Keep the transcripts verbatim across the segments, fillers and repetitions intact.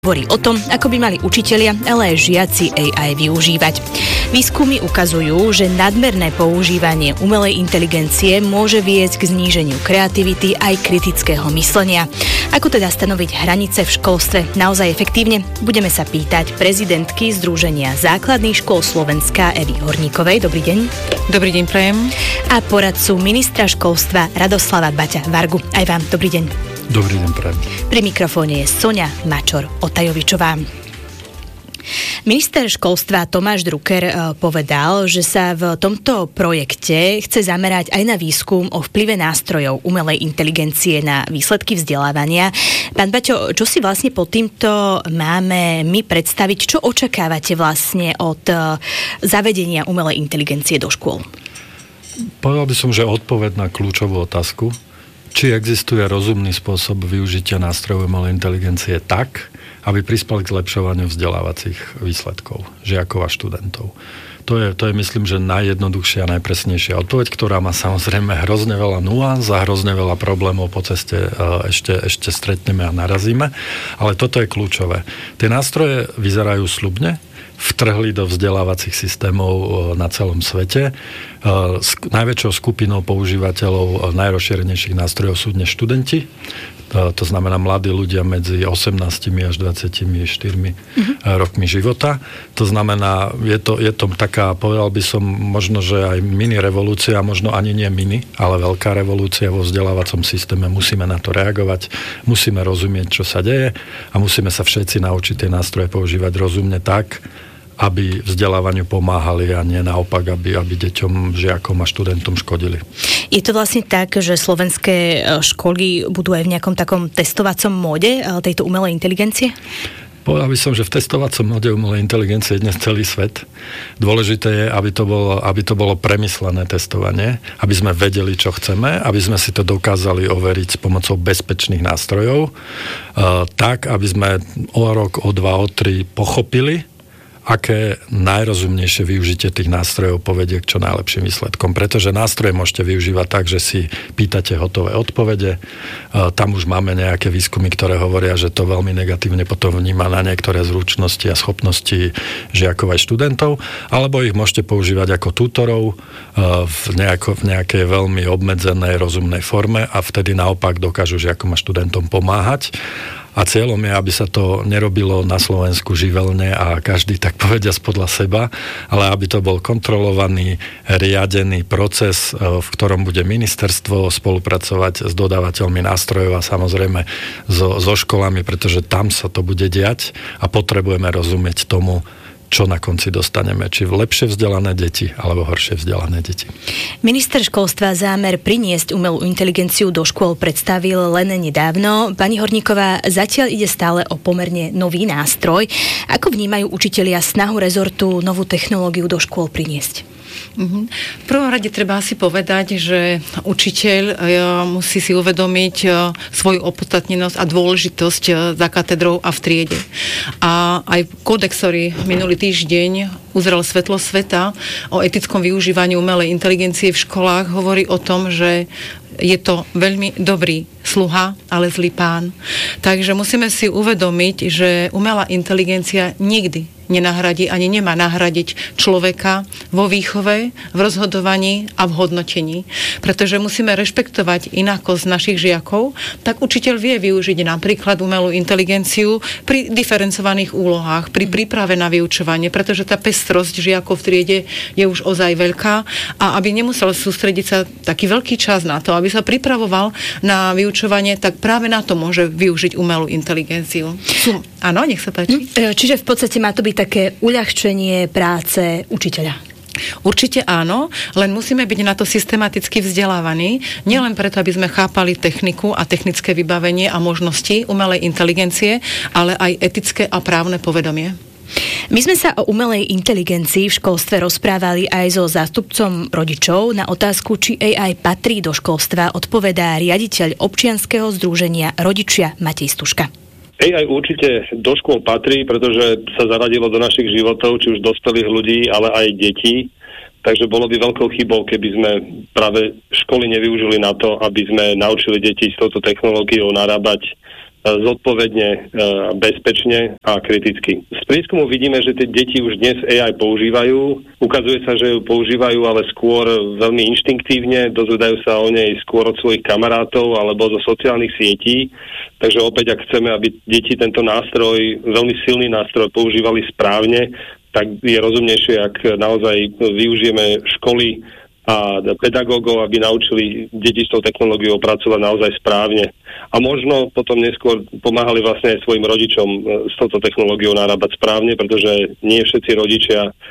Hovorí o tom, ako by mali učitelia, ale aj žiaci á í využívať. Výskumy ukazujú, že nadmerné používanie umelej inteligencie môže viesť k zníženiu kreativity aj kritického myslenia. Ako teda stanoviť hranice v školstve naozaj efektívne? Budeme sa pýtať prezidentky Združenia základných škôl Slovenska Evy Horníkovej. Dobrý deň. Dobrý deň, prajem. A poradcu ministra školstva Radoslava Baťa Vargu. Aj vám dobrý deň. Dobrý deň, prajem. Pri mikrofóne je Soňa Mačor-Otajovičová. Minister školstva Tomáš Drucker povedal, že sa v tomto projekte chce zamerať aj na výskum o vplyve nástrojov umelej inteligencie na výsledky vzdelávania. Pán Baťo, čo si vlastne pod týmto máme my predstaviť? Čo očakávate vlastne od zavedenia umelej inteligencie do škôl? Povedal by som, že odpoveď na kľúčovú otázku, či existuje rozumný spôsob využitia nástrojov umelej inteligencie tak, aby prispeli k zlepšovaniu vzdelávacích výsledkov žiakov a študentov. To je, to je, myslím, že najjednoduchšia a najpresnejšia odpoveď, ktorá má samozrejme hrozne veľa nuans a hrozne veľa problémov po ceste ešte, ešte stretneme a narazíme, ale toto je kľúčové. Tie nástroje vyzerajú sľubne, vtrhli do vzdelávacích systémov na celom svete. S najväčšou skupinou používateľov najrozšírenejších nástrojov sú dnes študenti. To znamená mladí ľudia medzi osemnástimi až dvadsaťštyri mm-hmm. rokmi života. To znamená, je to, je to taká, povedal by som, možno, že aj mini revolúcia, možno ani nie mini, ale veľká revolúcia vo vzdelávacom systéme. Musíme na to reagovať, musíme rozumieť, čo sa deje a musíme sa všetci naučiť tie nástroje používať rozumne tak, aby vzdelávaniu pomáhali a nie naopak, aby, aby deťom, žiakom a študentom škodili. Je to vlastne tak, že slovenské školy budú aj v nejakom takom testovacom móde tejto umelej inteligencie? Povedal by som, že v testovacom móde umelej inteligencie je dnes celý svet. Dôležité je, aby to bolo, aby to bolo premyslené testovanie, aby sme vedeli, čo chceme, aby sme si to dokázali overiť s pomocou bezpečných nástrojov, tak, aby sme o rok, o dva, o tri pochopili, aké najrozumnejšie využitie tých nástrojov povedie k čo najlepším výsledkom. Pretože nástroje môžete využívať tak, že si pýtate hotové odpovede. Tam už máme nejaké výskumy, ktoré hovoria, že to veľmi negatívne potom vníma na niektoré zručnosti a schopnosti žiakov aj študentov. Alebo ich môžete používať ako tutorov v, nejako, v nejakej veľmi obmedzenej, rozumnej forme a vtedy naopak dokážu žiakom a študentom pomáhať. A cieľom je, aby sa to nerobilo na Slovensku živelne a každý tak povedia podľa seba, ale aby to bol kontrolovaný, riadený proces, v ktorom bude ministerstvo spolupracovať s dodávateľmi nástrojov a samozrejme so, so školami, pretože tam sa to bude diať a potrebujeme rozumieť tomu, čo na konci dostaneme, či lepšie vzdelané deti, alebo horšie vzdelané deti. Minister školstva zámer priniesť umelú inteligenciu do škôl predstavil len nedávno. Pani Horníková, zatiaľ ide stále o pomerne nový nástroj. Ako vnímajú učitelia snahu rezortu novú technológiu do škôl priniesť? V prvom rade treba asi povedať, že učiteľ musí si uvedomiť svoju opodstatnenosť a dôležitosť za katedrou a v triede. A aj kódex, ktorý minulý týždeň uzrel svetlo sveta o etickom využívaní umelej inteligencie v školách, hovorí o tom, že je to veľmi dobrý sluha, ale zlý pán. Takže musíme si uvedomiť, že umelá inteligencia nikdy nenahradí, ani nemá nahradiť človeka vo výchove, v rozhodovaní a v hodnotení. Pretože musíme rešpektovať inakosť našich žiakov, tak učiteľ vie využiť napríklad umelú inteligenciu pri diferencovaných úlohách, pri príprave na vyučovanie, pretože tá pestrosť žiakov v triede je už ozaj veľká a aby nemusel sústrediť sa taký veľký čas na to, aby sa pripravoval na vyučovanie, tak práve na to môže využiť umelú inteligenciu. Sú... Áno, nech sa páči. Čiže v podstate má to byť také uľahčenie práce učiteľa. Určite áno, len musíme byť na to systematicky vzdelávaní, nielen preto, aby sme chápali techniku a technické vybavenie a možnosti umelej inteligencie, ale aj etické a právne povedomie. My sme sa o umelej inteligencii v školstve rozprávali aj so zástupcom rodičov. Na otázku, či á í patrí do školstva, odpovedá riaditeľ občianskeho združenia Rodičia Matej Stužka. á í určite do škôl patrí, pretože sa zaradilo do našich životov, či už dospelých ľudí, ale aj detí. Takže bolo by veľkou chybou, keby sme práve školy nevyužili na to, aby sme naučili deti s touto technológiou narábať zodpovedne, bezpečne a kriticky. Z prieskumu vidíme, že tie deti už dnes á í používajú. Ukazuje sa, že ju používajú, ale skôr veľmi inštinktívne, dozvedajú sa o nej skôr od svojich kamarátov alebo zo sociálnych sietí. Takže opäť, ak chceme, aby deti tento nástroj, veľmi silný nástroj, používali správne, tak je rozumnejšie, ak naozaj využijeme školy a pedagógov, aby naučili deti s tou technológiou pracovať naozaj správne. A možno potom neskôr pomáhali vlastne aj svojim rodičom s touto technológiou narábať správne, pretože nie všetci rodičia uh,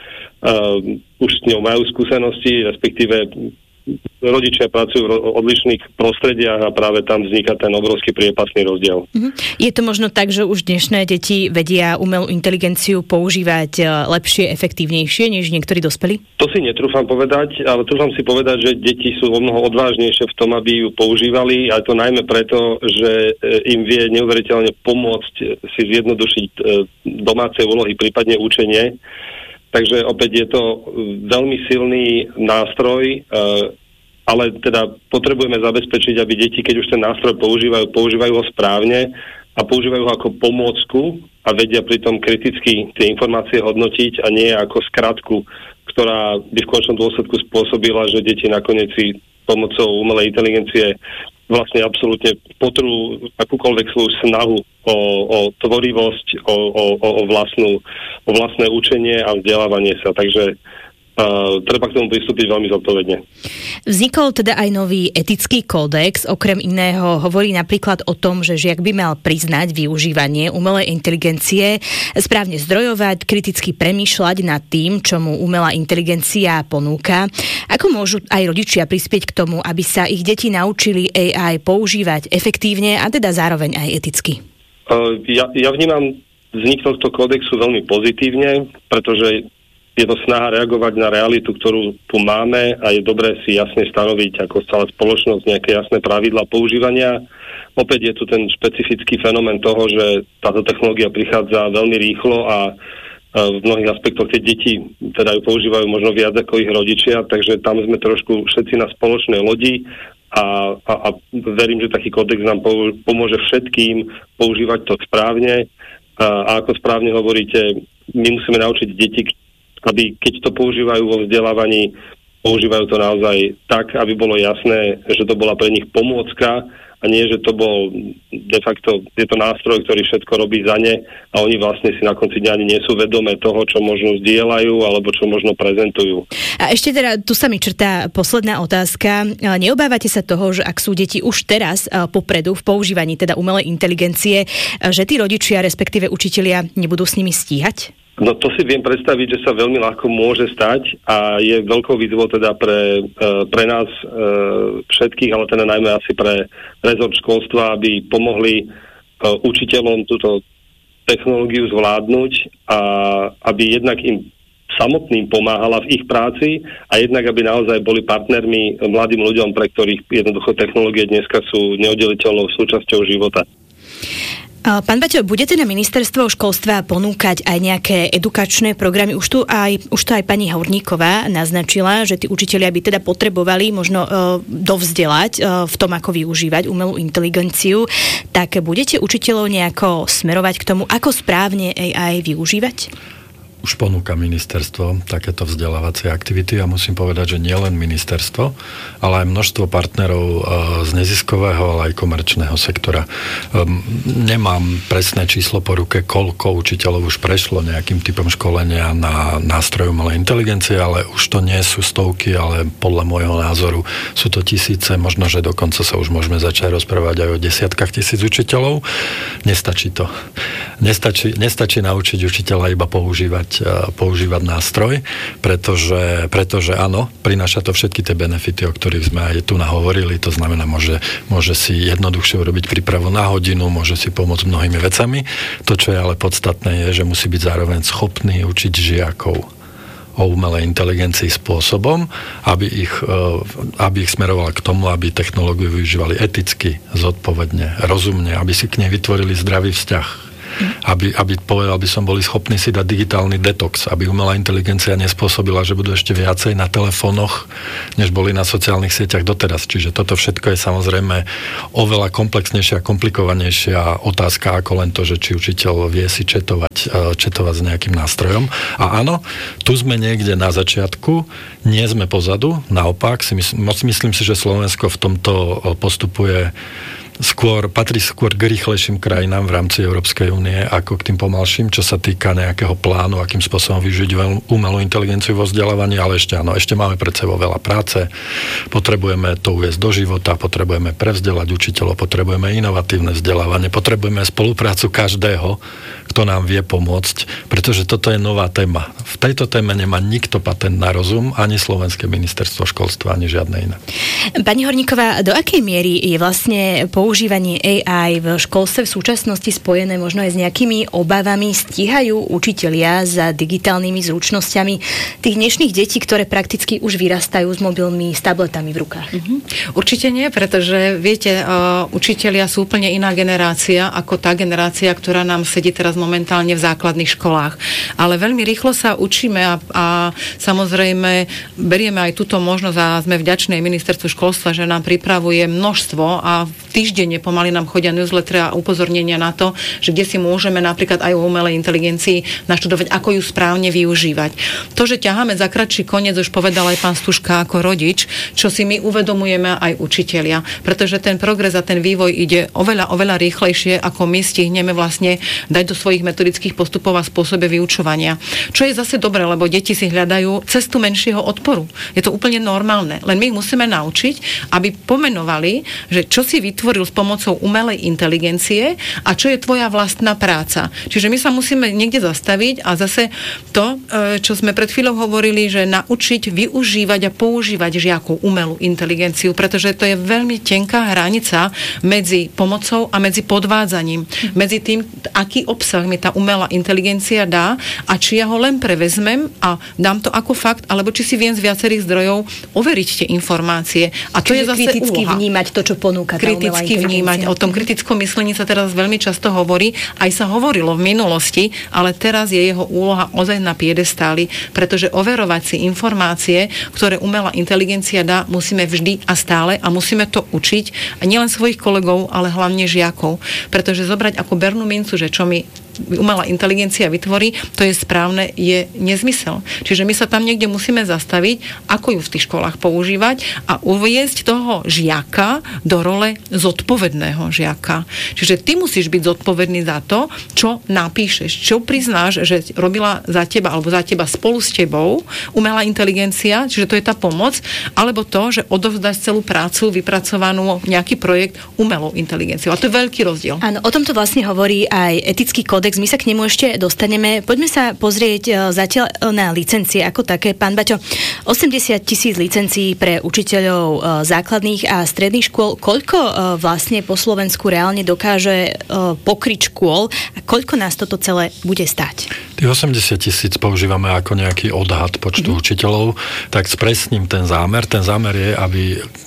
už s ňou majú skúsenosti, respektíve rodičia pracujú v odlišných prostrediach a práve tam vzniká ten obrovský priepasný rozdiel. Mm-hmm. Je to možno tak, že už dnešné deti vedia umelú inteligenciu používať lepšie, efektívnejšie, než niektorí dospelí? To si netrúfam povedať, ale trúfam si povedať, že deti sú o mnoho odvážnejšie v tom, aby ju používali, a to najmä preto, že im vie neuveriteľne pomôcť si zjednodušiť domáce úlohy, prípadne učenie. Takže opäť je to veľmi silný nástroj, ale teda potrebujeme zabezpečiť, aby deti, keď už ten nástroj používajú, používajú ho správne a používajú ho ako pomôcku a vedia pritom kriticky tie informácie hodnotiť a nie ako skratku, ktorá by v končnom dôsledku spôsobila, že deti nakoniec si pomocou umelej inteligencie vlastne absolútne potrú akúkoľvek svoju snahu o, o tvorivosť, o, o, o, vlastnú, o vlastné učenie a vzdelávanie sa. Takže uh, treba k tomu pristúpiť veľmi zodpovedne. Vznikol teda aj nový etický kódex. Okrem iného hovorí napríklad o tom, že žiak by mal priznať využívanie umelej inteligencie, správne zdrojovať, kriticky premýšľať nad tým, čo mu umelá inteligencia ponúka. Ako môžu aj rodičia prispieť k tomu, aby sa ich deti naučili á í používať efektívne a teda zároveň aj eticky? Uh, ja, ja vnímam vznik tohto kódexu veľmi pozitívne, pretože je to snaha reagovať na realitu, ktorú tu máme, a je dobré si jasne stanoviť ako celá spoločnosť nejaké jasné pravidlá používania. Opäť je tu ten špecifický fenomén toho, že táto technológia prichádza veľmi rýchlo a v mnohých aspektoch tie deti teda ju používajú možno viac ako ich rodičia, takže tam sme trošku všetci na spoločnej lodi a, a, a verím, že taký kódex nám pomôže všetkým používať to správne. A, a ako správne hovoríte, my musíme naučiť deti, aby keď to používajú vo vzdelávaní, používajú to naozaj tak, aby bolo jasné, že to bola pre nich pomôcka a nie, že to bol de facto, je to nástroj, ktorý všetko robí za ne a oni vlastne si na konci dňa ani nie sú vedomé toho, čo možno zdieľajú alebo čo možno prezentujú. A ešte teda, tu sa mi črtá posledná otázka. Neobávate sa toho, že ak sú deti už teraz popredu v používaní teda umelej inteligencie, že tí rodičia, respektíve učitelia, nebudú s nimi stíhať? No to si viem predstaviť, že sa veľmi ľahko môže stať a je veľkou výzvou teda pre, pre nás všetkých, ale teda najmä asi pre rezort školstva, aby pomohli učiteľom túto technológiu zvládnuť a aby jednak im samotným pomáhala v ich práci a jednak aby naozaj boli partnermi mladým ľuďom, pre ktorých jednoducho technológie dneska sú neoddeliteľnou súčasťou života. Pán Baťo, budete na ministerstvo školstva ponúkať aj nejaké edukačné programy? Už tu aj, už to aj pani Horníková naznačila, že tí učitelia by teda potrebovali možno uh, dovzdelať uh, v tom, ako využívať umelú inteligenciu. Tak budete učiteľov nejako smerovať k tomu, ako správne á í využívať? Už ponúka ministerstvo takéto vzdelávacie aktivity a musím povedať, že nie len ministerstvo, ale aj množstvo partnerov z neziskového, ale aj komerčného sektora. Nemám presné číslo po ruke, koľko učiteľov už prešlo nejakým typom školenia na nástroj umelej inteligencie, ale už to nie sú stovky, ale podľa môjho názoru sú to tisíce, možno, že dokonca sa už môžeme začať rozprávať aj o desiatkách tisíc učiteľov. Nestačí to. Nestačí, nestačí naučiť učiteľa iba používať používať nástroj, pretože, pretože áno, prináša to všetky tie benefity, o ktorých sme aj tu nahovorili, to znamená, môže, môže si jednoduchšie urobiť prípravu na hodinu, môže si pomôcť mnohými vecami. To, čo je ale podstatné, je, že musí byť zároveň schopný učiť žiakov o umelej inteligencii spôsobom, aby ich, aby ich smeroval k tomu, aby technológiu využívali eticky, zodpovedne, rozumne, aby si k nej vytvorili zdravý vzťah. Aby, aby, povedal by som, boli schopní si dať digitálny detox, aby umelá inteligencia nespôsobila, že budú ešte viacej na telefónoch, než boli na sociálnych sieťach doteraz. Čiže toto všetko je samozrejme oveľa komplexnejšia a komplikovanejšia otázka ako len to, že či učiteľ vie si četovať, četovať s nejakým nástrojom. A áno, tu sme niekde na začiatku, nie sme pozadu, naopak, si myslím, myslím si, že Slovensko v tomto postupuje skôr, patrí skôr k rýchlejším krajinám v rámci Európskej únie ako k tým pomalším, čo sa týka nejakého plánu, akým spôsobom využiť umelú inteligenciu vo vzdelávaní, ale ešte áno, ešte máme pred sebou veľa práce, potrebujeme to uviesť do života, potrebujeme prevzdelať učiteľov, potrebujeme inovatívne vzdelávanie, potrebujeme spoluprácu každého, kto nám vie pomôcť, pretože toto je nová téma. V tejto téme nemá nikto patent na rozum, ani Slovenské ministerstvo školstva, ani žiadne iné. Pani Horníková, do akej miery je vlastne používanie á í v školstve v súčasnosti spojené možno aj s nejakými obavami? Stíhajú učitelia za digitálnymi zručnosťami tých dnešných detí, ktoré prakticky už vyrastajú s mobilmi, s tabletami v rukách? Mhm. Určite nie, pretože viete, uh, učitelia sú úplne iná generácia ako tá generácia, ktorá nám sedí teraz momentálne v základných školách. Ale veľmi rýchlo sa učíme a, a samozrejme berieme aj túto možnosť a sme vďační ministerstvu školstva, že nám pripravuje množstvo a týždenne pomaly nám chodia newslettery a upozornenia na to, že kde si môžeme napríklad aj o umelej inteligencii naštudovať, ako ju správne využívať. To, že ťaháme za kratší koniec, už povedal aj pán Stužka ako rodič, čo si my uvedomujeme aj učitelia, pretože ten progres a ten vývoj ide oveľa, oveľa rýchlejšie, ako my stihneme vlastne dať do svojich metodických postupov a spôsobe vyučovania. Čo je zase dobre, lebo deti si hľadajú cestu menšieho odporu. Je to úplne normálne. Len my ich musíme naučiť, aby pomenovali, že čo si vytvoril s pomocou umelej inteligencie a čo je tvoja vlastná práca. Čiže my sa musíme niekde zastaviť a zase to, čo sme pred chvíľou hovorili, že naučiť využívať a používať žiakov umelú inteligenciu, pretože to je veľmi tenká hranica medzi pomocou a medzi podvádzaním. Medzi tým, aký obsah mi tá umelá inteligencia dá a či ja ho len prevezmem a dám to ako fakt, alebo či si viem z viacerých zdrojov overiť tie informácie. A to Čiže je zase kriticky úloha. vnímať to, čo ponúka tá umelá Kriticky vnímať. O tom kritickom myslení sa teraz veľmi často hovorí. Aj sa hovorilo v minulosti, ale teraz je jeho úloha ozaj na piedestáli, pretože overovať si informácie, ktoré umelá inteligencia dá, musíme vždy a stále a musíme to učiť. A nielen svojich kolegov, ale hlavne žiakov. Pretože zobrať ako bernú mincu, že čo mi umelá inteligencia vytvorí, to je správne, je nezmysel. Čiže my sa tam niekde musíme zastaviť, ako ju v tých školách používať a uviesť toho žiaka do role zodpovedného žiaka. Čiže ty musíš byť zodpovedný za to, čo napíšeš, čo priznáš, že robila za teba alebo za teba spolu s tebou umelá inteligencia, čiže to je tá pomoc, alebo to, že odovzdáš celú prácu vypracovanú nejaký projekt umelou inteligenciou. A to je veľký rozdiel. Áno, o tomto vlastne hovorí aj etický kódex. My sa k nemu ešte dostaneme. Poďme sa pozrieť zatiaľ na licencie ako také. Pán Baťo, osemdesiat tisíc licencií pre učiteľov základných a stredných škôl. Koľko vlastne po Slovensku reálne dokáže pokryť škôl a koľko nás toto celé bude stáť? Tých osemdesiat tisíc používame ako nejaký odhad počtu mm-hmm. učiteľov, tak spresním ten zámer. Ten zámer je, aby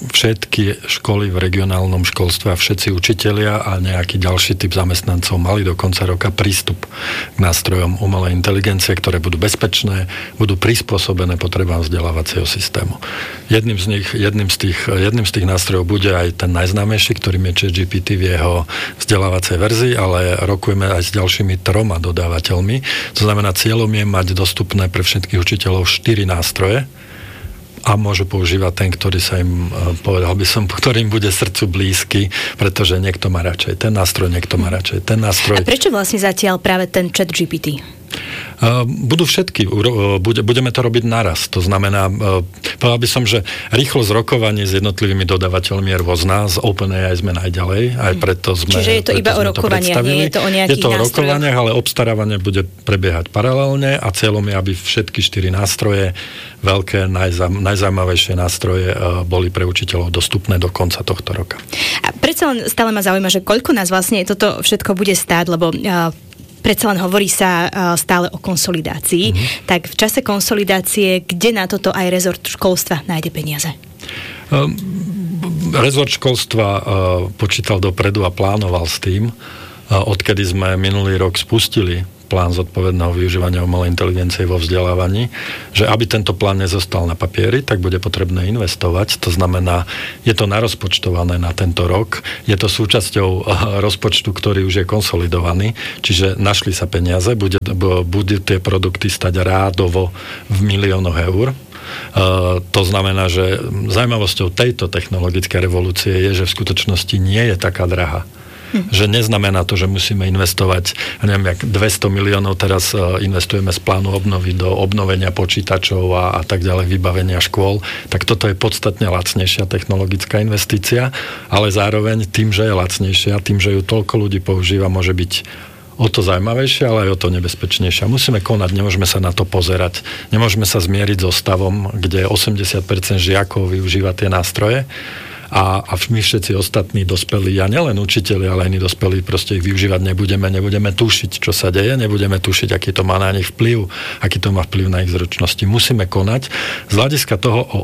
všetky školy v regionálnom školstve a všetci učitelia a nejaký ďalší typ zamestnancov mali do konca roka prístup k nástrojom umelej inteligencie, ktoré budú bezpečné, budú prispôsobené potrebám vzdelávacieho systému. Jedným z nich, jedným z tých, jedným z tých nástrojov bude aj ten najznámejší, ktorým je ChatGPT v jeho vzdelávacej verzii, ale rokujeme aj s ďalšími troma dodávateľmi. To znamená, cieľom je mať dostupné pre všetkých učiteľov štyri nástroje a môžu používať ten, ktorý sa im, povedal by som, ktorým bude srdcu blízky, pretože niekto má radšej ten nástroj, niekto má radšej ten nástroj. A prečo vlastne zatiaľ práve ten ChatGPT? Budú všetky, budeme to robiť naraz. To znamená, povedal by som, že rýchlosť rokovania s jednotlivými dodávateľmi je rôzna, z OpenAI sme najďalej, aj preto sme Čiže je to iba o rokovaniach, nie je to o nejakých nástrojoch? Je to o nástrojoch. rokovaniach, ale obstarávanie bude prebiehať paralelne a cieľom je, aby všetky štyri nástroje, veľké, najzaujímavejšie nástroje boli pre učiteľov dostupné do konca tohto roka. A predsa len stále ma zaujíma, že koľko nás vlastne toto všetko bude stáť, lebo predsa len hovorí sa stále o konsolidácii. Mm-hmm. Tak v čase konsolidácie, kde na toto aj rezort školstva nájde peniaze? Um, rezort školstva uh, počítal dopredu a plánoval s tým, odkedy sme minulý rok spustili plán zodpovedného využívania umelej inteligencie vo vzdelávaní, že aby tento plán nezostal na papieri, tak bude potrebné investovať. To znamená, je to narozpočtované na tento rok, je to súčasťou rozpočtu, ktorý už je konsolidovaný, čiže našli sa peniaze, bude, budú tie produkty stať rádovo v miliónoch eur. Uh, to znamená, že zaujímavosťou tejto technologickej revolúcie je, že v skutočnosti nie je taká drahá. Že neznamená to, že musíme investovať, neviem, jak dvesto miliónov teraz investujeme z plánu obnovy do obnovenia počítačov a, a tak ďalej, vybavenia škôl, tak toto je podstatne lacnejšia technologická investícia, ale zároveň tým, že je lacnejšia, tým, že ju toľko ľudí používa, môže byť o to zaujímavejšia, ale aj o to nebezpečnejšia. Musíme konať, nemôžeme sa na to pozerať, nemôžeme sa zmieriť so stavom, kde osemdesiat percent žiakov využíva tie nástroje, A, a my všetci ostatní dospelí, a nielen učiteľi, ale aj iní dospelí, proste ich využívať nebudeme, nebudeme tušiť, čo sa deje, nebudeme tušiť, aký to má na nich vplyv, aký to má vplyv na ich zručnosti. Musíme konať. Z hľadiska toho, o,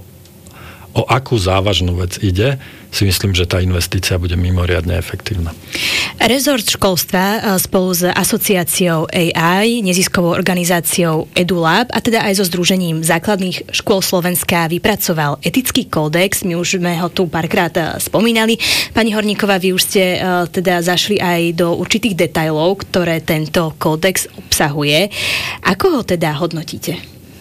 o akú závažnú vec ide, si myslím, že tá investícia bude mimoriadne efektívna. Rezort školstva spolu s asociáciou á í, neziskovou organizáciou EduLab a teda aj so Združením základných škôl Slovenska vypracoval etický kódex. My už sme ho tu párkrát spomínali. Pani Horníková, vy už ste teda zašli aj do určitých detailov, ktoré tento kódex obsahuje. Ako ho teda hodnotíte?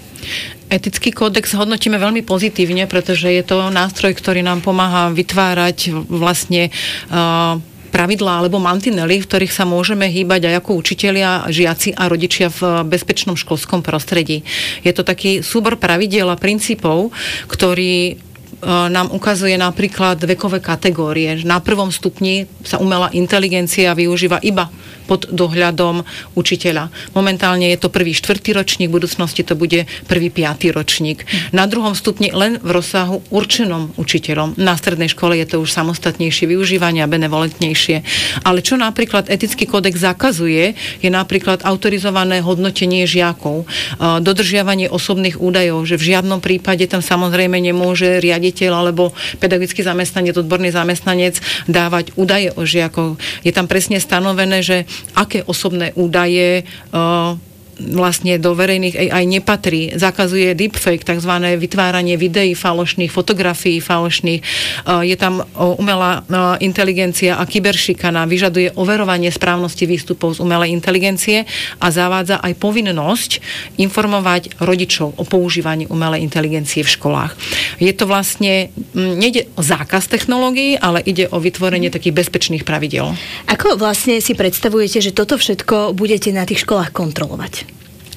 Etický kódex hodnotíme veľmi pozitívne, pretože je to nástroj, ktorý nám pomáha vytvárať vlastne uh, pravidlá alebo mantinely, v ktorých sa môžeme hýbať aj ako učitelia, žiaci a rodičia v bezpečnom školskom prostredí. Je to taký súbor pravidiel a princípov, ktorý nám ukazuje napríklad vekové kategórie. Na prvom stupni sa umelá inteligencia využíva iba pod dohľadom učiteľa. Momentálne je to prvý štvrtý ročník, v budúcnosti to bude prvý piatý ročník. Na druhom stupni len v rozsahu určenom učiteľom. Na strednej škole je to už samostatnejšie využívanie a benevolentnejšie. Ale čo napríklad etický kódex zakazuje, je napríklad autorizované hodnotenie žiakov, dodržiavanie osobných údajov, že v žiadnom prípade tam samozrejme nemôže riaditeľ alebo pedagogický zamestnanec, odborný zamestnanec dávať údaje o žiakov. Je tam presne stanovené, že aké osobné údaje uh, vlastne do verejných á í nepatrí. Zakazuje deepfake, takzvané vytváranie videí falošných, fotografií falošných. Je tam umelá inteligencia a kyberšikana, vyžaduje overovanie správnosti výstupov z umelej inteligencie a zavádza aj povinnosť informovať rodičov o používaní umelej inteligencie v školách. Je to vlastne, nejde o zákaz technológií, ale ide o vytvorenie takých bezpečných pravidel. Ako vlastne si predstavujete, že toto všetko budete na tých školách kontrolovať?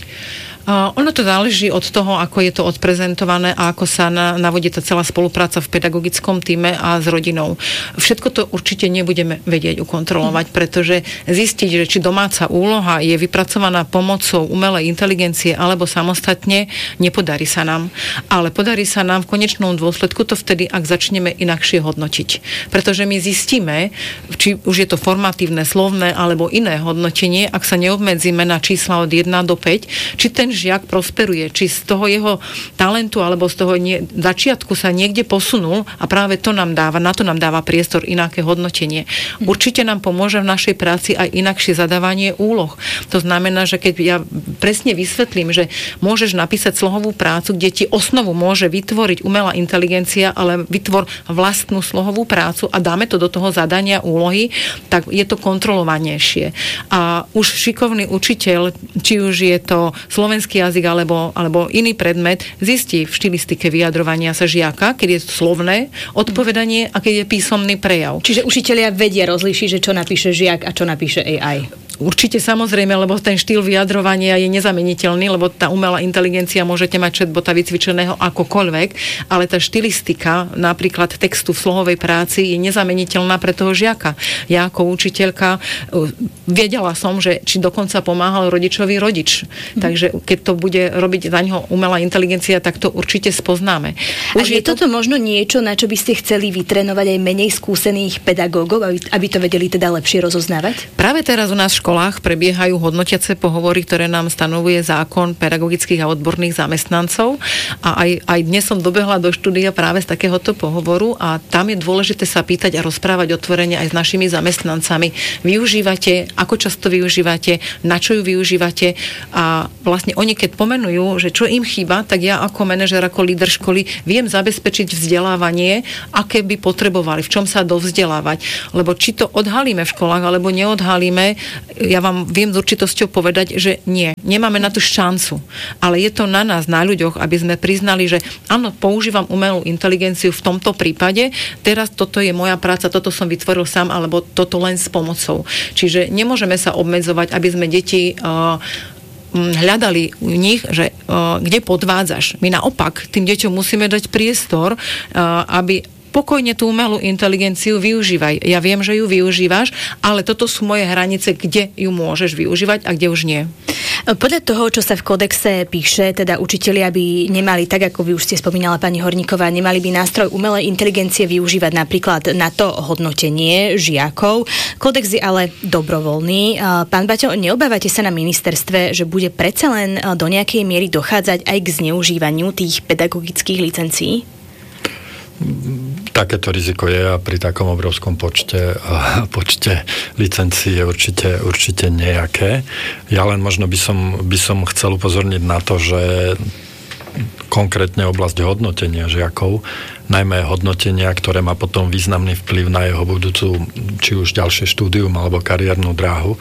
Uh, ono to záleží od toho, ako je to odprezentované a ako sa na, navodí tá celá spolupráca v pedagogickom týme a s rodinou. Všetko to určite nebudeme vedieť ukontrolovať, pretože zistiť, že či domáca úloha je vypracovaná pomocou umelej inteligencie alebo samostatne, nepodarí sa nám. Ale podarí sa nám v konečnom dôsledku to vtedy, ak začneme inakšie hodnotiť. Pretože my zistíme, či už je to formatívne, slovné alebo iné hodnotenie, ak sa neobmedzíme na čísla od jeden do päť, či ten žiak prosperuje, či z toho jeho talentu alebo z toho nie, začiatku sa niekde posunul a práve to nám dáva, na to nám dáva priestor inaké hodnotenie. Určite nám pomôže v našej práci aj inakšie zadávanie úloh. To znamená, že keď ja presne vysvetlím, že môžeš napísať slohovú prácu, kde ti osnovu môže vytvoriť umelá inteligencia, ale vytvor vlastnú slohovú prácu a dáme to do toho zadania úlohy, tak je to kontrolovanejšie. A už šikovný učiteľ, či už je to slovenský jazyk alebo, alebo iný predmet, zistí v štilistike vyjadrovania sa žiaka, keď je slovné odpovedanie a keď je písomný prejav. Čiže učitelia vedia rozlíšiť, že čo napíše žiak a čo napíše á í. Určite samozrejme, lebo ten štýl vyjadrovania je nezameniteľný, lebo tá umelá inteligencia môžete mať chatbota vycvičeného akokoľvek, ale tá štilistika, napríklad textu v slohovej práci, je nezameniteľná pre toho žiaka. Ja ako učiteľka vedela som, že či dokonca pomáhal rodičový rodič. Mm. Takže keď to bude robiť za ňoho umelá inteligencia, tak to určite spoznáme. Už a je, je to... toto možno niečo, na čo by ste chceli vytrénovať aj menej skúsených pedagógov, aby, aby to vedeli teda lepšie rozoznávať? Práve teraz u nás v školách prebiehajú hodnotiace pohovory, ktoré nám stanovuje zákon pedagogických a odborných zamestnancov. A aj, aj dnes som dobehla do štúdia práve z takéhoto pohovoru a tam je dôležité sa pýtať a rozprávať otvorene aj s našimi zamestnancami. Využívate, ako často využívate, na čo ju využívate a vlastne oni keď pomenujú, že čo im chýba, tak ja ako manažer, ako líder školy viem zabezpečiť vzdelávanie, aké by potrebovali, v čom sa dovzdelávať. Lebo či to odhalíme v školách, alebo neodhalíme, ja vám viem s určitosťou povedať, že nie, nemáme na to šancu. Ale je to na nás, na ľuďoch, aby sme priznali, že áno, používam umelú inteligenciu v tomto prípade, teraz toto je moja práca, toto som vytvoril sám, alebo toto len s pomocou. Čiže nemôžeme sa obmedzovať, aby sme deti uh, hľadali u nich, že uh, kde podvádzaš. My naopak tým deťom musíme dať priestor, uh, aby pokojne tú umelú inteligenciu využívaj. Ja viem, že ju využívaš, ale toto sú moje hranice, kde ju môžeš využívať a kde už nie. Podľa toho, čo sa v kodexe píše, teda učitelia by nemali, tak ako vy už ste spomínala pani Horníková, nemali by nástroj umelej inteligencie využívať napríklad na to hodnotenie žiakov. Kodex je ale dobrovoľný. Pán Baťo, neobávate sa na ministerstve, že bude predsa len do nejakej miery dochádzať aj k zneužívaniu tých pedagogických licencií? Takéto riziko je a pri takom obrovskom počte, počte licencií je určite, určite nejaké. Ja len možno by som, by som chcel upozorniť na to, že konkrétne oblasť hodnotenia žiakov, najmä hodnotenia, ktoré má potom významný vplyv na jeho budúcu, či už ďalšie štúdium alebo kariérnu dráhu,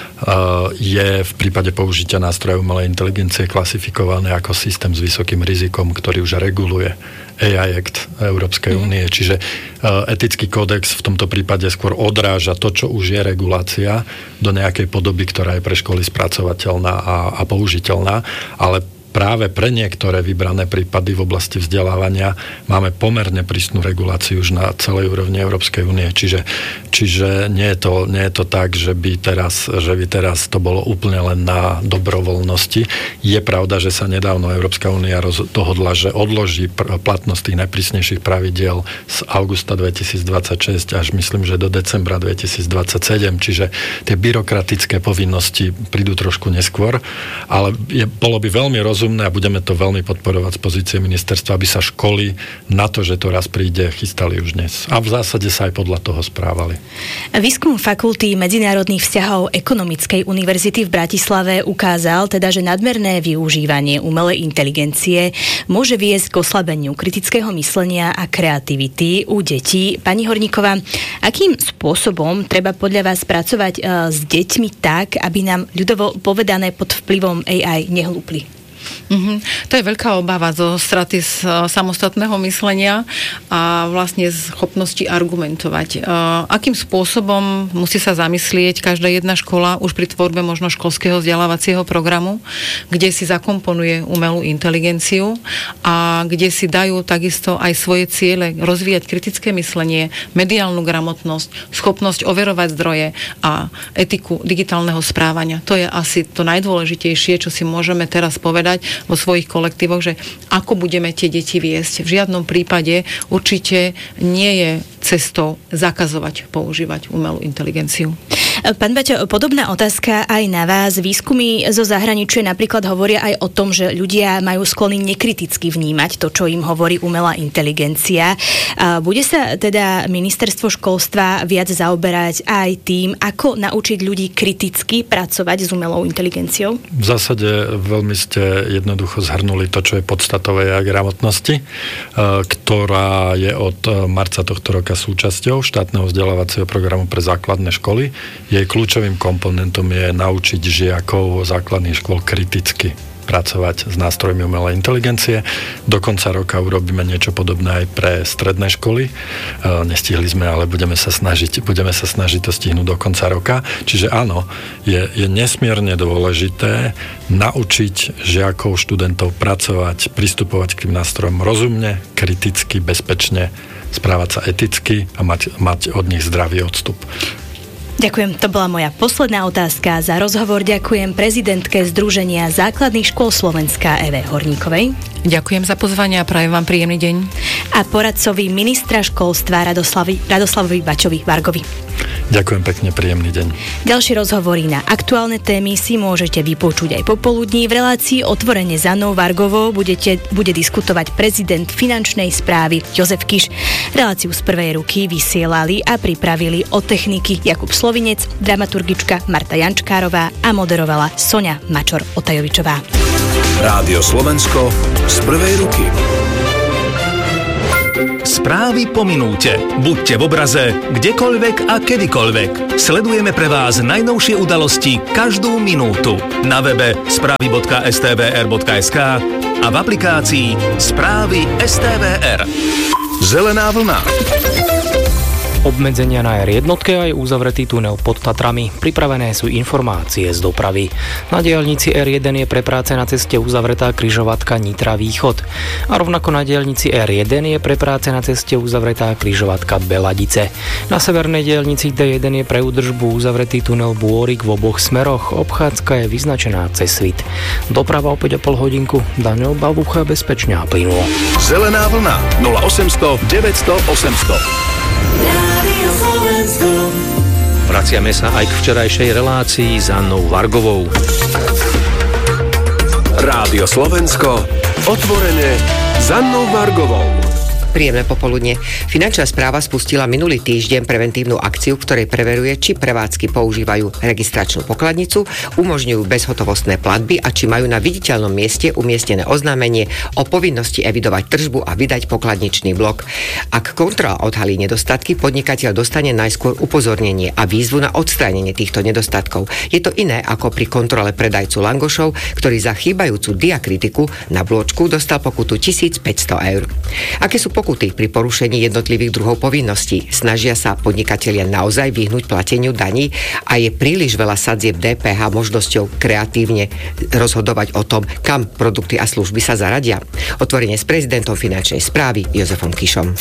je v prípade použitia nástroja umelej inteligencie klasifikované ako systém s vysokým rizikom, ktorý už reguluje á í Act Európskej únie. Mm. Čiže etický kódex v tomto prípade skôr odráža to, čo už je regulácia do nejakej podoby, ktorá je pre školy spracovateľná a, a použiteľná, ale práve pre niektoré vybrané prípady v oblasti vzdelávania máme pomerne prísnu reguláciu už na celej úrovni Európskej únie. Čiže, čiže nie, je to, nie je to tak, že by, teraz, že by teraz to bolo úplne len na dobrovoľnosti. Je pravda, že sa nedávno Európska únia roz, dohodla, že odloží pr- platnosť tých najprísnejších pravidiel z augusta dvetisícdvadsaťšesť až myslím, že do decembra dvetisícdvadsaťsedem. Čiže tie byrokratické povinnosti prídu trošku neskôr, ale je, bolo by veľmi rozumné a budeme to veľmi podporovať z pozície ministerstva, aby sa školy na to, že to raz príde, chystali už dnes. A v zásade sa aj podľa toho správali. Výskum Fakulty medzinárodných vzťahov Ekonomickej univerzity v Bratislave ukázal teda, že nadmerné využívanie umelej inteligencie môže viesť k oslabeniu kritického myslenia a kreativity u detí. Pani Horníková, akým spôsobom treba podľa vás pracovať s deťmi tak, aby nám ľudovo povedané pod vplyvom á í nehlúpli? Mm-hmm. To je veľká obava zo straty z uh, samostatného myslenia a vlastne schopnosti argumentovať. Uh, akým spôsobom musí sa zamyslieť každá jedna škola už pri tvorbe možno školského vzdelávacieho programu, kde si zakomponuje umelú inteligenciu a kde si dajú takisto aj svoje ciele rozvíjať kritické myslenie, mediálnu gramotnosť, schopnosť overovať zdroje a etiku digitálneho správania. To je asi to najdôležitejšie, čo si môžeme teraz povedať vo svojich kolektívoch, že ako budeme tie deti viesť. V žiadnom prípade určite nie je cestou zakazovať používať umelú inteligenciu. Pán Baťo, podobná otázka aj na vás. Výskumy zo zahraničia napríklad hovoria aj o tom, že ľudia majú sklony nekriticky vnímať to, čo im hovorí umelá inteligencia. Bude sa teda ministerstvo školstva viac zaoberať aj tým, ako naučiť ľudí kriticky pracovať s umelou inteligenciou? V zásade veľmi ste jednoducho zhrnuli to, čo je podstatovej a gramotnosti, ktorá je od marca tohto roka súčasťou štátneho vzdelávacieho programu pre základné školy. Jej kľúčovým komponentom je naučiť žiakov základných škôl kriticky pracovať s nástrojmi umelej inteligencie. Do konca roka urobíme niečo podobné aj pre stredné školy. E, nestihli sme, ale budeme sa snažiť, budeme sa snažiť to stihnúť do konca roka. Čiže áno, je, je nesmierne dôležité naučiť žiakov, študentov pracovať, pristupovať k tým nástrojom rozumne, kriticky, bezpečne, správať sa eticky a mať, mať od nich zdravý odstup. Ďakujem, to bola moja posledná otázka. Za rozhovor ďakujem prezidentke Združenia základných škôl Slovenska Eve Horníkovej. Ďakujem za pozvanie a prajem vám príjemný deň. A poradcovi ministra školstva Radoslavi, Radoslavovi Baťovi Vargovi. Ďakujem pekne, príjemný deň. Ďalšie rozhovory na aktuálne témy si môžete vypočuť aj popoludní. V relácii Otvorene s Annou Vargovou budete, bude diskutovať prezident finančnej správy Jozef Kiš. Reláciu z prvej ruky vysielali a pripravili od techniky Jakub Slovinec, dramaturgička Marta Jančkárová a moderovala Soňa Mačor-Otajovičová. Rádio Slovensko z prvej ruky. Správy po minúte. Buďte v obraze, kdekoľvek a kedykoľvek. Sledujeme pre vás najnovšie udalosti každú minútu. Na webe správy bodka es té vé er bodka es ká a v aplikácii Správy es té vé er. Zelená vlna. Obmedzenia na er jednotke aj uzavretý tunel pod Tatrami. Pripravené sú informácie z dopravy. Na diaľnici er jeden je pre práce na ceste uzavretá križovatka Nitra Východ. A rovnako na diaľnici er jeden je pre práce na ceste uzavretá križovatka Beladice. Na severnej diaľnici dé jeden je pre údržbu uzavretý tunel Bôrik v oboch smeroch. Obchádzka je vyznačená cez Svit. Doprava opäť o pol hodinku. Daniel Babucha bezpečne a plynulo. Zelená vlna nula osemsto deväťsto osemsto. Vraciame sa aj k včerajšej relácii s Annou Vargovou. Rádio Slovensko, otvorene s Annou Vargovou. Príjemné popoludne. Finančná správa spustila minulý týždeň preventívnu akciu, v ktorej preveruje, či prevádzky používajú registračnú pokladnicu, umožňujú bezhotovostné platby a či majú na viditeľnom mieste umiestnené oznámenie o povinnosti evidovať tržbu a vydať pokladničný blok. Ak kontrola odhalí nedostatky, podnikateľ dostane najskôr upozornenie a výzvu na odstránenie týchto nedostatkov. Je to iné ako pri kontrole predajcu langošov, ktorý za chýbajúcu diakritiku na bločku dostal pokutu tisícpäťsto eur. Aké sú pokuty pri porušení jednotlivých druhov povinností? Snažia sa podnikatelia naozaj vyhnúť plateniu daní a je príliš veľa sadzieb dé pé há možnosťou kreatívne rozhodovať o tom, kam produkty a služby sa zaradia? Otvorenie s prezidentom finančnej správy Jozefom Kišom.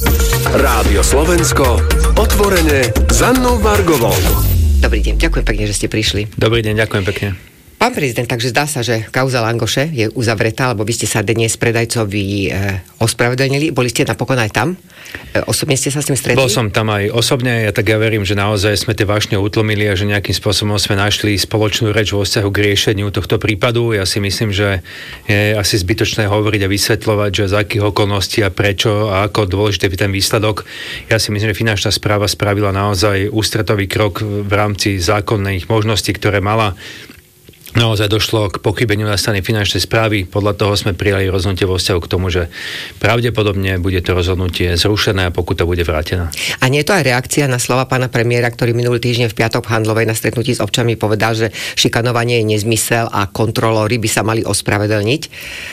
Rádio Slovensko, otvorene s Annou Vargovou. Dobrý deň, ďakujem pekne, že ste prišli. Dobrý deň, ďakujem pekne. Pán prezident, takže zdá sa, že kauza Langoše je uzavretá, lebo vy ste sa dnes predajcovi e, ospravedlnili. Boli ste napokon aj tam? E, osobne ste sa s tým stretli? Bol som tam aj osobne, ja tak ja verím, že naozaj sme tie vášne utlmili a že nejakým spôsobom sme našli spoločnú reč vo vzťahu k riešeniu tohto prípadu. Ja si myslím, že je asi zbytočné hovoriť a vysvetľovať, že z akých okolností a prečo a ako dôležitý je ten výsledok. Ja si myslím, že finančná správa spravila naozaj ústretový krok v rámci zákonných možností, ktoré mala. Naozaj došlo k pochybeniu na strane finančnej správy. Podľa toho sme prijali rozhodnutie vo vzťahu k tomu, že pravdepodobne bude to rozhodnutie zrušené a pokuta bude vrátená. A nie je to aj reakcia na slova pána premiéra, ktorý minulý týždeň v piatok v Handlovej na stretnutí s občanmi povedal, že šikanovanie je nezmysel a kontrolóri by sa mali ospravedlniť?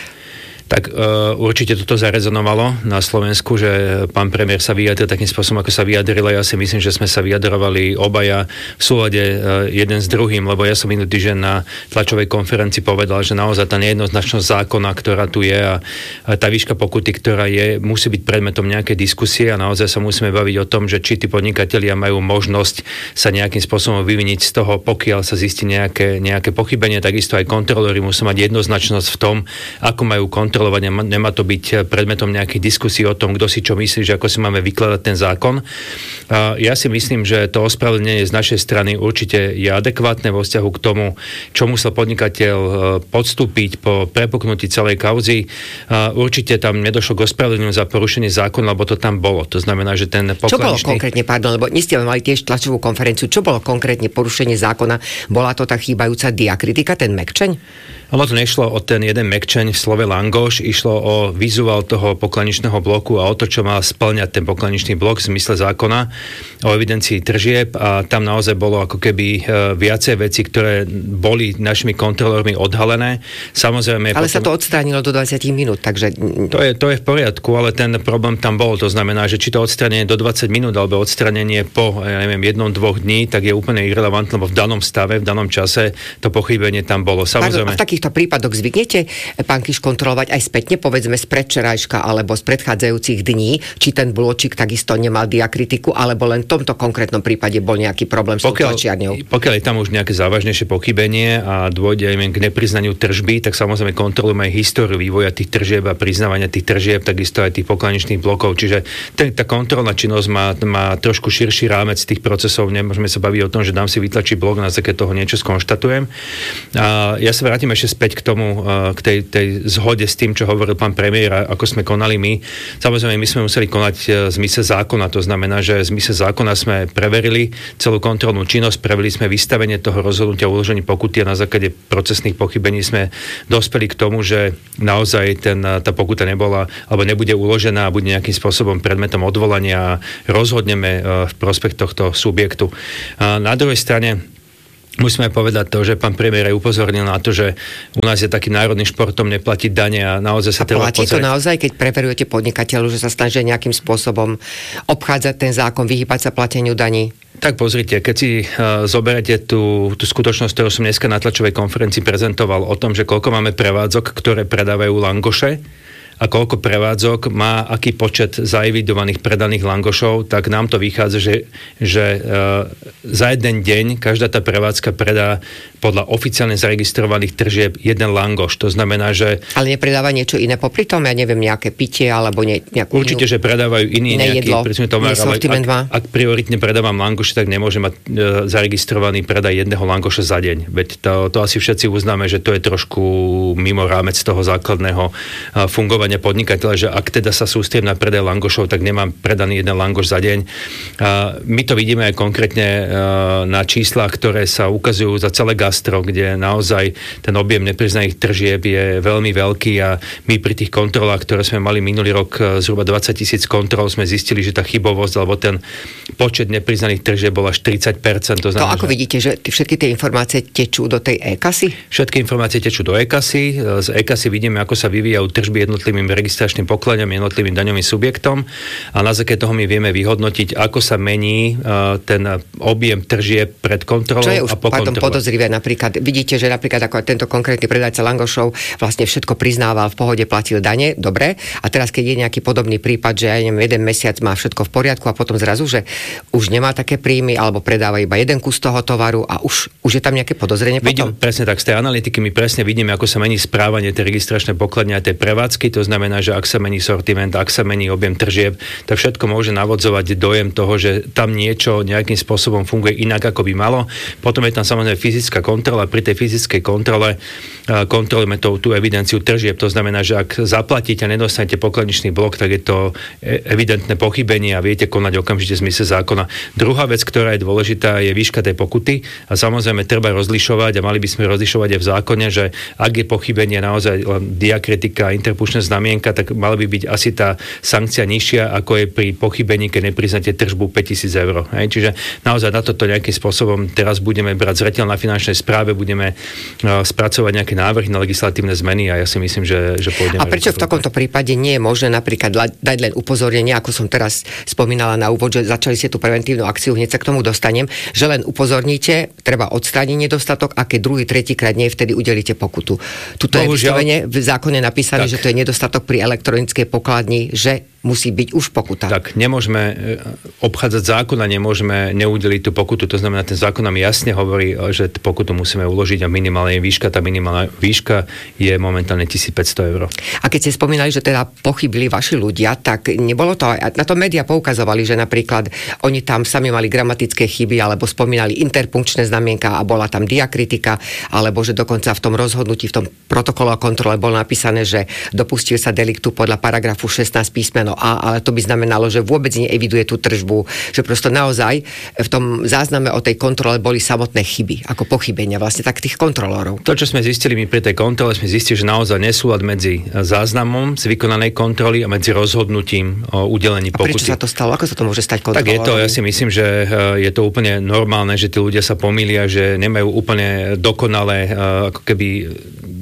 Tak uh, určite toto zarezonovalo na Slovensku, že pán premiér sa vyjadril takým spôsobom, ako sa vyjadril. Ja si myslím, že sme sa vyjadrovali obaja v súlade uh, jeden s druhým, lebo ja som minulý týždeň na tlačovej konferencii povedal, že naozaj tá nejednoznačnosť zákona, ktorá tu je a, a tá výška pokuty, ktorá je, musí byť predmetom nejakej diskusie a naozaj sa musíme baviť o tom, že či tí podnikatelia majú možnosť sa nejakým spôsobom vyviniť z toho, pokiaľ sa zistí nejaké, nejaké pochybenie. Takisto aj kontrolóri musia mať jednoznačnosť v tom, ako majú kontrolovať. Nemá to byť predmetom nejakých diskusí o tom, kto si čo myslí, že ako si máme vykladať ten zákon. Ja si myslím, že to ospravedlnenie z našej strany určite je adekvátne vo vzťahu k tomu, čo musel podnikateľ podstúpiť po prepuknutí celej kauzy. Určite tam nedošlo k ospravedlneniu za porušenie zákona, lebo to tam bolo. To znamená, že ten pokladničný... Čo bolo konkrétne, pardon, lebo nie ste mali tiež tlačovú konferenciu, čo bolo konkrétne porušenie zákona? Bola to tá chýbajúca diakritika, ten mekčeň? Ono to nešlo o ten jeden mekčeň v slove langoš, išlo o vizuál toho pokladničného bloku a o to, čo mal spĺňať ten pokladničný blok v zmysle zákona o evidencii tržieb a tam naozaj bolo ako keby viacej veci, ktoré boli našimi kontrolórmi odhalené. Samozrejme... Ale potom... sa to odstránilo do dvadsať minút, takže... To je, to je v poriadku, ale ten problém tam bol. To znamená, že či to odstránenie do dvadsať minút alebo odstránenie po, ja neviem, jednom, dvoch dní, tak je úplne irelevantné, lebo v danom stave, v danom čase to pochybenie tam bolo. Samozrejme... Pardon, v takýchto prípadoch zvyknete, pán Kiš, kontrolovať aj aj spätne, povedzme z predčerajška alebo z predchádzajúcich dní, či ten bločík takisto nemal diakritiku, alebo len v tomto konkrétnom prípade bol nejaký problém s pokiaľ, tlačiarňou? Pokiaľ je tam už nejaké závažnejšie pochybenie a dôjde aj k nepriznaniu tržby, tak samozrejme kontrolujeme aj históriu vývoja tých tržieb a priznávania tých tržieb, takisto aj tých pokladničných blokov. Čiže ten, tá kontrolná činnosť má, má trošku širší rámec tých procesov. Nemôžeme sa baviť o tom, že dám si vytlačiť blok, na základe toho niečo skonštatujem. A ja sa vrátim ešte späť k tomu, k tej, tej zhode s tým, čo hovoril pán premiér, ako sme konali my. Samozrejme, my sme museli konať v zmysle zákona. To znamená, že v zmysle zákona sme preverili celú kontrolnú činnosť, preverili sme vystavenie toho rozhodnutia o uložení pokuty a na základe procesných pochybení sme dospeli k tomu, že naozaj ten, tá pokuta nebola alebo nebude uložená a bude nejakým spôsobom predmetom odvolania a rozhodneme v prospech tohto subjektu. A na druhej strane musíme povedať to, že pán premiér aj upozornil na to, že u nás je takým národným športom neplatiť dane a naozaj sa a treba platí pozrieť. To naozaj, keď preverujete podnikateľu, že sa snažia nejakým spôsobom obchádzať ten zákon, vyhýbať sa plateniu daní? Tak pozrite, keď si uh, zoberete tú, tú skutočnosť, ktorú som dneska na tlačovej konferencii prezentoval o tom, že koľko máme prevádzok, ktoré predávajú langoše, a koľko prevádzok má aký počet zaevidovaných predaných langošov, tak nám to vychádza, že, že e, za jeden deň každá tá prevádzka predá podľa oficiálne zaregistrovaných tržieb jeden langoš. To znamená, že... Ale nepredáva niečo iné popri tom? Ja neviem, nejaké pitie alebo ne, nejakú Určite, inú... že predávajú iný nejaký jedlo, tovar, ale ak, ak prioritne predávam langoše, tak nemôžem mať e, zaregistrovaný predaj jedného langoša za deň. Veď to, to asi všetci uznáme, že to je trošku mimo rámec toho základného e, fungovania podnikateľa, že ak teda sa sústriem na predaj langošov, tak nemám predaný jeden langoš za deň. A my to vidíme aj konkrétne na číslach, ktoré sa ukazujú za celé gastro, kde naozaj ten objem nepriznaných tržieb je veľmi veľký a my pri tých kontrolách, ktoré sme mali minulý rok zhruba dvadsať tisíc kontrol, sme zistili, že tá chybovosť alebo ten počet nepriznaných tržieb bol až tridsať percent. To, znamená, to ako že... vidíte, že tí, všetky tie informácie tečú do tej e-kasy? Všetky informácie tečú do e-kasy. Z e-kasy vidíme, ako sa vyvíjajú tržby jednotlivým registračným pokladňom, jednotlivým daňovým subjektom a na základe toho my vieme vyhodnotiť, ako sa mení uh, ten objem tržieb pred kontrolou Čo je už a po kontrole. podozrivé napríklad. Vidíte, že napríklad ako tento konkrétny predajca langošov vlastne všetko priznával, v pohode platil dane, dobre. A teraz, keď je nejaký podobný prípad, že ja neviem, jeden mesiac má všetko v poriadku a potom zrazu, že už nemá také príjmy alebo predáva iba jeden kus toho tovaru a už, už je tam nejaké podozrenie Vidím, potom? Presne tak, z tej analytiky my presne vidíme, ako sa mení správanie tej registračnej pokladne a tej prevádzky. To znamená, že ak sa mení sortiment, ak sa mení objem tržieb, tak všetko môže navodzovať dojem toho, že tam niečo nejakým spôsobom funguje inak, ako by malo. Potom je tam samozrejme fyzická kontrola. Pri tej fyzickej kontrole kontrolujeme tú, tú evidenciu tržieb. To znamená, že ak zaplatíte a nedostanete pokladničný blok, tak je to evidentné pochybenie a viete konať okamžite v zmysle zákona. Druhá vec, ktorá je dôležitá, je výška tej pokuty a samozrejme treba rozlišovať a mali by sme rozlišovať aj v zákone, že ak je pochybenie naozaj len diakritika, interpučné znamienka, tak mala by byť asi tá sankcia nižšia, ako je pri pochybení, keď nepriznáte tržbu päťtisíc eur. Hej? Čiže naozaj na toto nejakým spôsobom teraz budeme brať zreteľ na finančnej správe, budeme uh, spracovať nejaké návrhy na legislatívne zmeny a ja si myslím, že, že pôjdeme. A prečo v takomto prípade nie je možné napríklad dať len upozornenie, ako som teraz spomínala na úvod, že začali ste tú preventívnu akciu, hneď sa k tomu dostanem, že len upozorníte, treba odstrániť nedostatok a keď druhý, tretíkrát nie, vtedy udelíte pokutu. Tuto je vyslovene v zákone napísané, tak, že to je nedostatok pri elektronickej pokladni, že musí byť už pokuta. Tak nemôžeme obchádzať zákon a nemôžeme neudeliť tú pokutu. To znamená, ten zákon nám jasne hovorí, že pokutu musíme uložiť a minimálne výška, tá minimálna výška je momentálne tisícpäťsto eur. A keď ste spomínali, že teda pochybili vaši ľudia, tak nebolo to aj, na to médiá poukazovali, že napríklad oni tam sami mali gramatické chyby, alebo spomínali interpunkčné znamienka a bola tam diakritika, alebo že dokonca v tom rozhodnutí, v tom protokole o kontrole bolo napísané, že dopustil sa deliktu podľa paragrafu šestnásť písmeno A, ale to by znamenalo, že vôbec neeviduje tú tržbu, že prosto naozaj v tom zázname o tej kontrole boli samotné chyby, ako pochybenia vlastne tak tých kontrolórov. To, čo sme zistili my pri tej kontrole, sme zistili, že naozaj nesúlad medzi záznamom z vykonanej kontroly a medzi rozhodnutím o udelení pokuty. A prečo sa to stalo? Ako sa to môže stať kontrolórom? Tak je to, ja si myslím, že je to úplne normálne, že tí ľudia sa pomýlia, že nemajú úplne dokonalé ako keby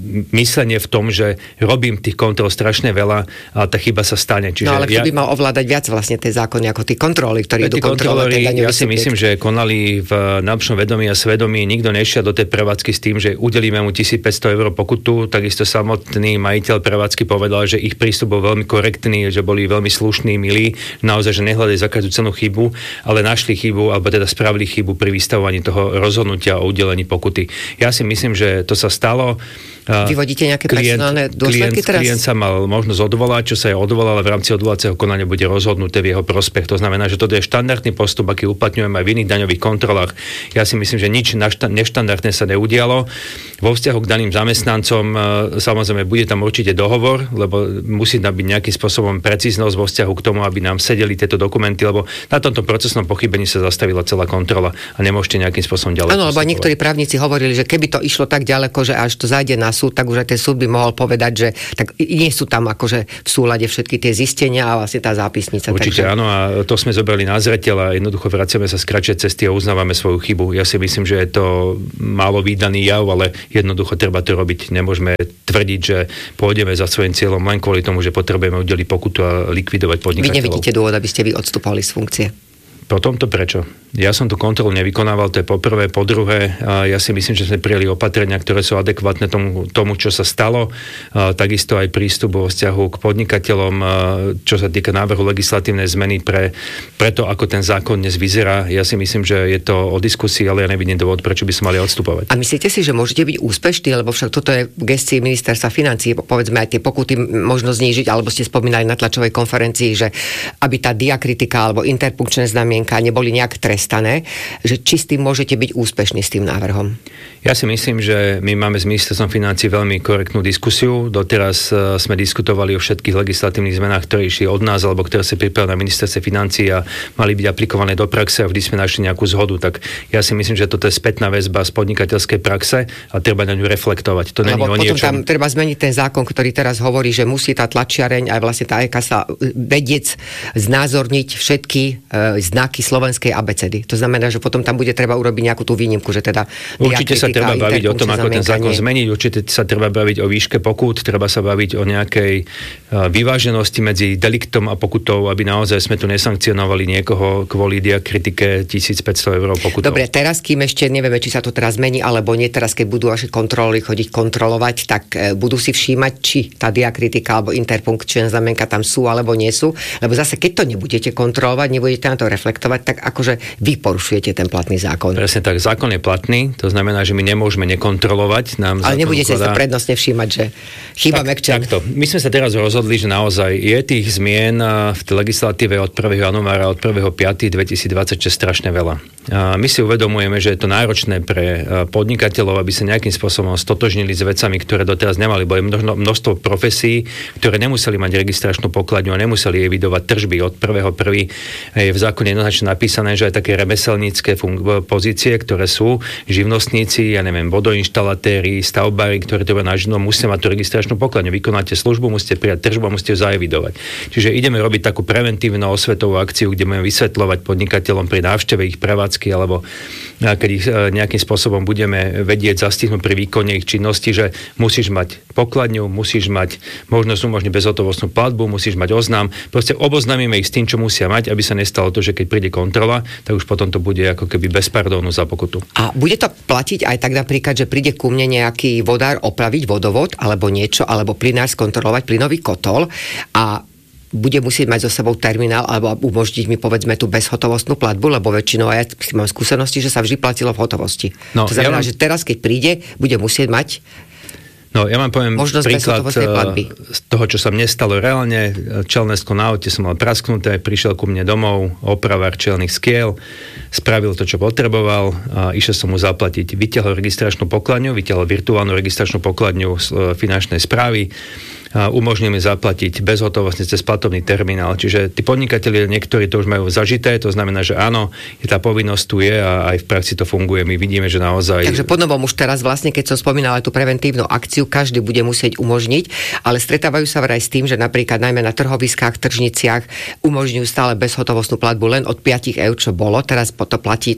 myslenie v tom, že robím tých kontrol strašne veľa a tá chyba sa stane. Čiže no ale kto ja, by mal ovládať viac vlastne tie zákony ako tí kontroly, ktorí idú kontrolovať ten daňový ja si subjekt. myslím, že konali v najlepšom vedomí a svedomí, nikto nešiel do tej prevádzky s tým, že udelíme mu tisícpäťsto eur pokutu, takisto samotný majiteľ prevádzky povedal, že ich prístup bol veľmi korektný, že boli veľmi slušní, milí, naozaj, že nehľadajú za každú cenu chybu, ale našli chybu, alebo teda spravili chybu pri vystavovaní toho rozhodnutia o udelení pokuty. Ja si myslím, že to sa stalo. Vyvodíte nejaké personálne dôsledky klient, teraz? Klient sa mal možnosť odvolať, čo sa aj odvolal, ale v rámci odvolacieho konania bude rozhodnuté v jeho prospech. To znamená, že toto je štandardný postup, aký uplatňujeme aj v iných daňových kontrolách. Ja si myslím, že nič neštandardné sa neudialo. Vo vzťahu k daným zamestnancom samozrejme bude tam určite dohovor, lebo musí tam byť nejakým spôsobom precíznosť vo vzťahu k tomu, aby nám sedeli tieto dokumenty, lebo na tomto procesnom pochybení sa zastavila celá kontrola a nemôžete nejakým spôsobom ďalej. Áno, lebo niektorí právnici hovorili, že keby to išlo tak ďaleko, že až to zájde na súd, tak už aj ten súd by mohol povedať, že tak nie sú tam akože v súlade všetky tie zistenia a vlastne tá zápisnica. Určite takže... áno, a to sme zobrali na zreteľ a jednoducho vraciame sa z kratšej cesty a uznávame svoju chybu. Ja si myslím, že je to málo vídaný jav, ale jednoducho treba to robiť. Nemôžeme tvrdiť, že pôjdeme za svojím cieľom len kvôli tomu, že potrebujeme udeliť pokutu a likvidovať podnikateľov. Vy nevidíte dôvod, aby ste vy odstupovali z funkcie? Potom to prečo? Ja som tú kontrolu nevykonával, to je po prvé, po druhé, ja si myslím, že sme prijali opatrenia, ktoré sú adekvátne tomu, tomu čo sa stalo, takisto aj prístup vo vzťahu k podnikateľom, čo sa týka návrhu legislatívnej zmeny pre, pre to, ako ten zákon dnes vyzerá. Ja si myslím, že je to o diskusii, ale ja nevidím dôvod, prečo by sme mali odstupovať. A myslíte si, že môžete byť úspešní, lebo však toto je v gestii ministerstva financií, povedzme aj tie pokuty možno znížiť, alebo ste spomínali na tlačovej konferencii, že aby tá diakritika alebo interpunkčné znamienka neboli nejak trestané, že či s tým môžete byť úspešní s tým návrhom? Ja si myslím, že my máme s ministerstvom financií veľmi korektnú diskusiu. Doteraz sme diskutovali o všetkých legislatívnych zmenách, ktoré išli od nás, alebo ktoré sa pripravili na ministerstve financií a mali byť aplikované do praxe a vždy sme našli nejakú zhodu. Tak ja si myslím, že toto je spätná väzba z podnikateľskej praxe a treba na ňu reflektovať. To není o niečom. Potom tam treba zmeniť ten zákon, ktorý teraz hovorí, že musí tá tlačiareň aj vlastne tá e-kasa vedieť znázorniť všetky e, znaky slovenskej abecedy. To znamená, že potom tam bude treba urobiť nejakú tú výnimku, že teda určite sa treba baviť o tom, ako ten zákon zmeniť, určite sa treba baviť o výške pokút, treba sa baviť o nejakej vyváženosti medzi deliktom a pokutou, aby naozaj sme tu nesankcionovali niekoho kvôli diakritike tisícpäťsto eur pokutou. Dobre, teraz, kým ešte nevieme, či sa to teraz zmení, alebo nie, teraz, keď budú vaše kontroly chodiť kontrolovať, tak budú si všímať, či tá diakritika alebo interpunkčné znamenka tam sú alebo nie sú, lebo zase keď to nebudete kontrolovať, nebudete na to reflektovať, tak akože vy porušujete ten platný zákon. Presne tak, zákon je platný, to znamená, že my nemôžeme nekontrolovať. Nám ale nebudete ukladá... sa prednostne všímať, že chyba tak, mekčen. Takto. My sme sa teraz rozhodli, že naozaj je tých zmien v tej legislatíve od prvého januára, od prvého piateho dvetisícdvadsaťšesť strašne veľa. My si uvedomujeme, že je to náročné pre podnikateľov, aby sa nejakým spôsobom stotožnili s vecami, ktoré doteraz nemali, bo je množstvo profesí, ktoré nemuseli mať registračnú pokladňu a nemuseli evidovať tržby. Od prvého prvý je v zákone jednoznačne napísané, že aj také remeselnícke fun- pozície, ktoré sú živnostníci, ja neviem, vodoinštalatéri, stavbári, ktorí to na živno musia mať tú registračnú pokladňu. Vykonáte službu, musíte prijať tržbu a musíte ju zaevidovať. Čiže ideme robiť takú preventívnu osvetovú akciu, kde budeme vysvetľovať podnikateľom pri návšteve ich prevádzky alebo keď ich nejakým spôsobom budeme vedieť zastihnúť pri výkone ich činnosti, že musíš mať pokladňu, musíš mať možnosť umožniť bezhotovostnú platbu, musíš mať oznám. Proste oboznámime ich s tým, čo musia mať, aby sa nestalo to, že keď príde kontrola, tak už potom to bude ako keby bez pardónu za pokutu. A bude to platiť aj tak napríklad, že príde ku mne nejaký vodár opraviť vodovod alebo niečo, alebo plynár skontrolovať plynový kotol a bude musieť mať so sebou terminál alebo umožniť mi povedzme tú bezhotovostnú platbu, lebo väčšinou aj ja mám skúsenosti, že sa vždy platilo v hotovosti. No, to znamená, ja vám... že teraz keď príde, bude musieť mať No, ja vám poviem príklad z toho, čo sa mne stalo reálne. Čelnesko na aute som mal prasknuté, prišiel ku mne domov opravár čelných skiel, spravil to, čo potreboval a išiel som mu zaplatiť. Vytiahol registračnú pokladňu, vytiahol virtuálnu registračnú pokladňu z finančnej správy, a umožnil mi zaplatiť bezhotovostne cez platobný terminál. Čiže tí podnikatelia, niektorí to už majú zažité, to znamená, že áno, je tá povinnosť tu je a aj v praxi to funguje. My vidíme, že naozaj... Takže podnovom už teraz vlastne, keď som spomínala tú preventívnu akciu, každý bude musieť umožniť, ale stretávajú sa vraj s tým, že napríklad najmä na trhoviskách, tržniciach umožňujú stále bezhotovostnú platbu len od päť eur, čo bolo, teraz to platí. To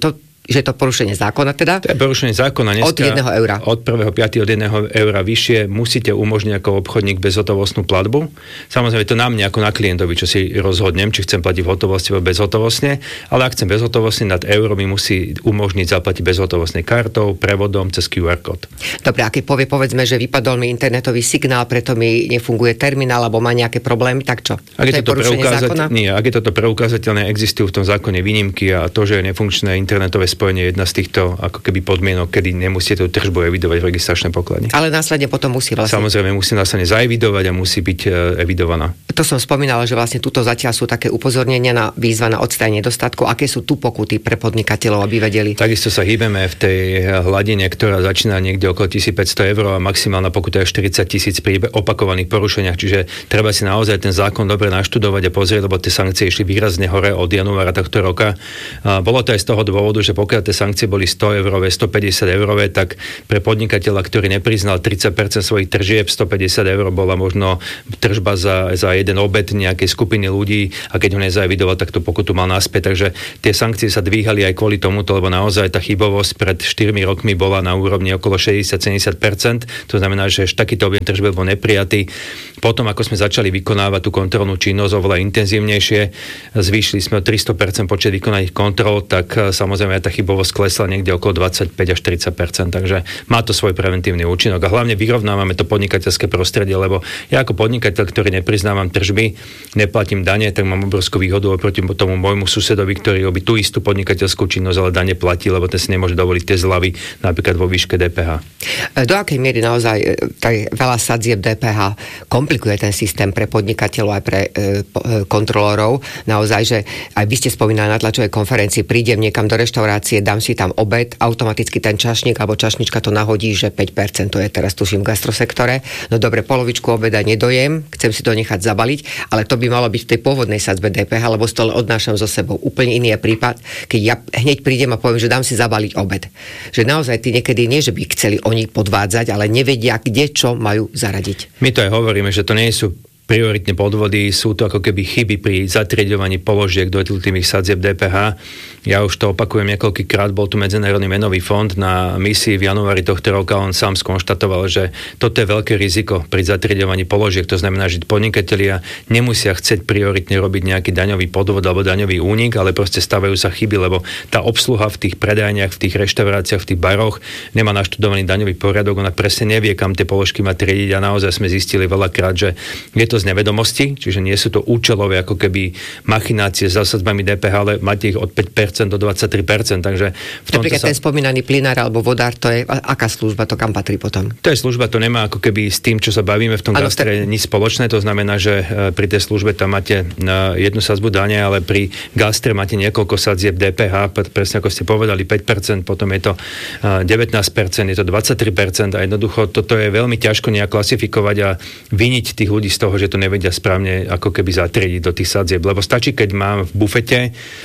že je to porušenie zákona teda? To je porušenie zákona. Dneska od jedného eura. Od prvého piateho od jedného eura vyššie musíte umožniť ako obchodník bezhotovostnú platbu. Samozrejme to na mne ako na klientovi, čo si rozhodnem, či chcem platiť v hotovosti alebo bezhotovostne, ale ak chcem bezhotovostne nad euro, mi musí umožniť zaplatiť bezhotovostnej kartou, prevodom cez kú er kód. Dobre, a keď povie, povedzme, že vypadol mi internetový signál, preto mi nefunguje terminál alebo má nejaké problémy, tak čo? Ak je, to je porušenie zákona? Nie, ak je toto preukázateľné, existujú v tom zákone výnimky a to, že je nefunkčné internetové spojenie je jedna z týchto ako keby podmienok, kedy nemusíte tú tržbu evidovať v registračnej pokladni. Ale následne potom musí vlastne. Samozrejme musí následne zaevidovať a musí byť evidovaná. To som spomínala, že vlastne tuto zatiaľ sú také upozornenia na výzva na odstránenie nedostatkov. Aké sú tu pokuty pre podnikateľov, aby vedeli? Takisto sa hýbeme v tej hladine, ktorá začína niekde okolo tisícpäťsto eur a maximálna pokuta je štyridsať tisíc pri opakovaných porušeniach, čiže treba si naozaj ten zákon dobre naštudovať a pozrieť, lebo tie sankcie išli výrazne hore od januára tohto roka. A bolo to aj z toho dôvodu, že pokiaľ tie sankcie boli sto eurové, stopäťdesiat eurové, tak pre podnikateľa, ktorý nepriznal tridsať percent svojich tržieb, stopäťdesiat eur bola možno tržba za, za jeden obed nejakej skupiny ľudí a keď ho nezaevidoval, tak tú pokutu mal naspäť. Takže tie sankcie sa dvíhali aj kvôli tomuto, lebo naozaj tá chybovosť pred štyrmi rokmi bola na úrovni okolo šesťdesiat až sedemdesiat percent. To znamená, že takýto objem tržby bol neprijatý. Potom, ako sme začali vykonávať tú kontrolnú činnosť oveľa intenzívnejšie, zvýšili sme o tristo percent počet vykonaných kontrol, tak samozrejme tá chybovosť klesla niekde okolo dvadsaťpäť až tridsať percent. Takže má to svoj preventívny účinok a hlavne vyrovnávame to podnikateľské prostredie, lebo ja ako podnikateľ, ktorý nepriznávam tržby, neplatím dane, tak mám obrovskú výhodu oproti tomu môjmu susedovi, ktorý robí tú istú podnikateľskú činnosť, ale dane platí, lebo ten si nemôže dovoliť tie zľavy napríklad vo výške dé pé há. Do akej miery naozaj tak veľa sadzieb dé pé há komplikuje ten systém pre podnikateľov aj pre e, kontrolórov? Naozaj, že aj vy ste spomínali na tlačovej konferencii, prídem niekam do reštaurácie, dám si tam obed, automaticky ten čašník alebo čašnička to nahodí, že päť percent, to je teraz tuším v gastrosektore. No dobre, polovičku obeda nedojem, chcem si to nechať zabaliť, ale to by malo byť v tej pôvodnej sadzbe dé pé há, lebo to odnášam so sebou. Úplne iný je prípad, keď ja hneď prídem a poviem, že dám si zabaliť obed. Že naozaj tí niekedy nie, že by chceli oni podvádzať, ale nevedia, kde čo majú zaradiť. My to aj hovoríme, že to nie sú prioritne podvody, sú to ako keby chyby pri zatriedovaní položiek do jednotlivých sadzieb dé pé há. Ja už to opakujem niekoľkýkrát, bol tu Medzinárodný menový fond na misii v januári tohto roka, on sám skonštatoval, že toto je veľké riziko pri zatriedovaní položiek, to znamená, že podnikatelia nemusia chcieť prioritne robiť nejaký daňový podvod alebo daňový únik, ale proste stavajú sa chyby, lebo tá obsluha v tých predajniach, v tých reštauráciách, v tých baroch nemá naštudovaný daňový poriadok, ona presne nevie, kam tie položky má triediť a naozaj sme zistili veľakrát, že je to z nevedomosti, čiže nie sú to účelové ako keby machinácie s sadzbami dé pé há, ale máte ich od päť percent do dvadsaťtri percent, takže v tomto napríklad sa... ten spomínaný plynár alebo vodár, to je aká služba, to kam patrí potom? To je služba, to nemá ako keby s tým, čo sa bavíme v tom ano, gastre, nič spoločné, to znamená, že pri tej službe tam máte jednu sadzbu dane, ale pri gastre máte niekoľko sadzieb dé pé há, presne ako ste povedali, päť percent, potom je to devätnásť percent, je to dvadsaťtri percent a jednoducho toto je veľmi ťažko nejak klasifikovať a viniť tých ľudí z toho, že to nevedia správne ako keby zatriediť do tých sadzieb, lebo stačí, keď mám v bufete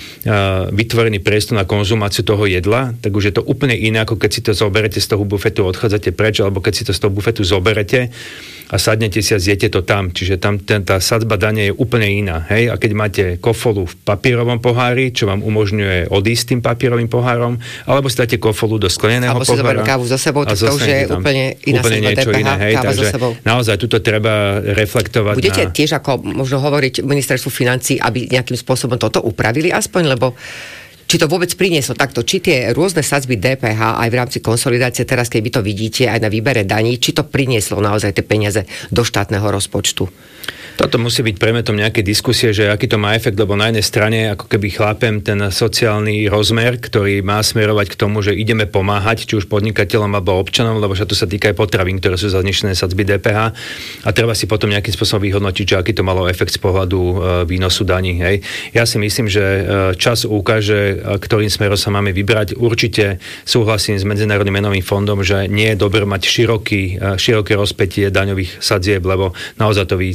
vytvorený priestor na konzumáciu toho jedla, tak už je to úplne iné, ako keď si to zoberete z toho bufetu, odchádzate preč, alebo keď si to z toho bufetu zoberete a sadnete si a zjete to tam. Čiže tam ten, tá sadzba dane je úplne iná. Hej? A keď máte kofolu v papierovom pohári, čo vám umožňuje odísť tým papierovým pohárom, alebo si dáte kofolu do skleneného alebo pohára. Alebo si zoberiem kávu za sebou, tak to už je úplne iná úplne niečo dé pé há, iné. Hej? káva Takže za sebou. naozaj tuto treba reflektovať. Budete na... tiež ako možno hovoriť ministerstvu financií, aby nejakým spôsobom toto upravili aspoň, lebo či to vôbec prinieslo takto, či tie rôzne sadzby dé pé há aj v rámci konsolidácie, teraz keď vy to vidíte aj na výbere daní, či to prinieslo naozaj tie peniaze do štátneho rozpočtu? Toto musí byť predmetom nejakej diskusie, že aký to má efekt, lebo na jednej strane ako keby chápem ten sociálny rozmer, ktorý má smerovať k tomu, že ideme pomáhať, či už podnikateľom alebo občanom, lebo to sa týka aj potravín, ktoré sú za znižené sadzby dé pé há a treba si potom nejakým spôsobom vyhodnotiť, že aký to malo efekt z pohľadu výnosu daní. Hej. Ja si myslím, že čas ukáže, ktorým smerom sa máme vybrať. Určite súhlasím s Medzinárodným menovým fondom, že nie je dobré mať široký, široké rozpätie daňových sadzieb, lebo naozaj to vytvára veľké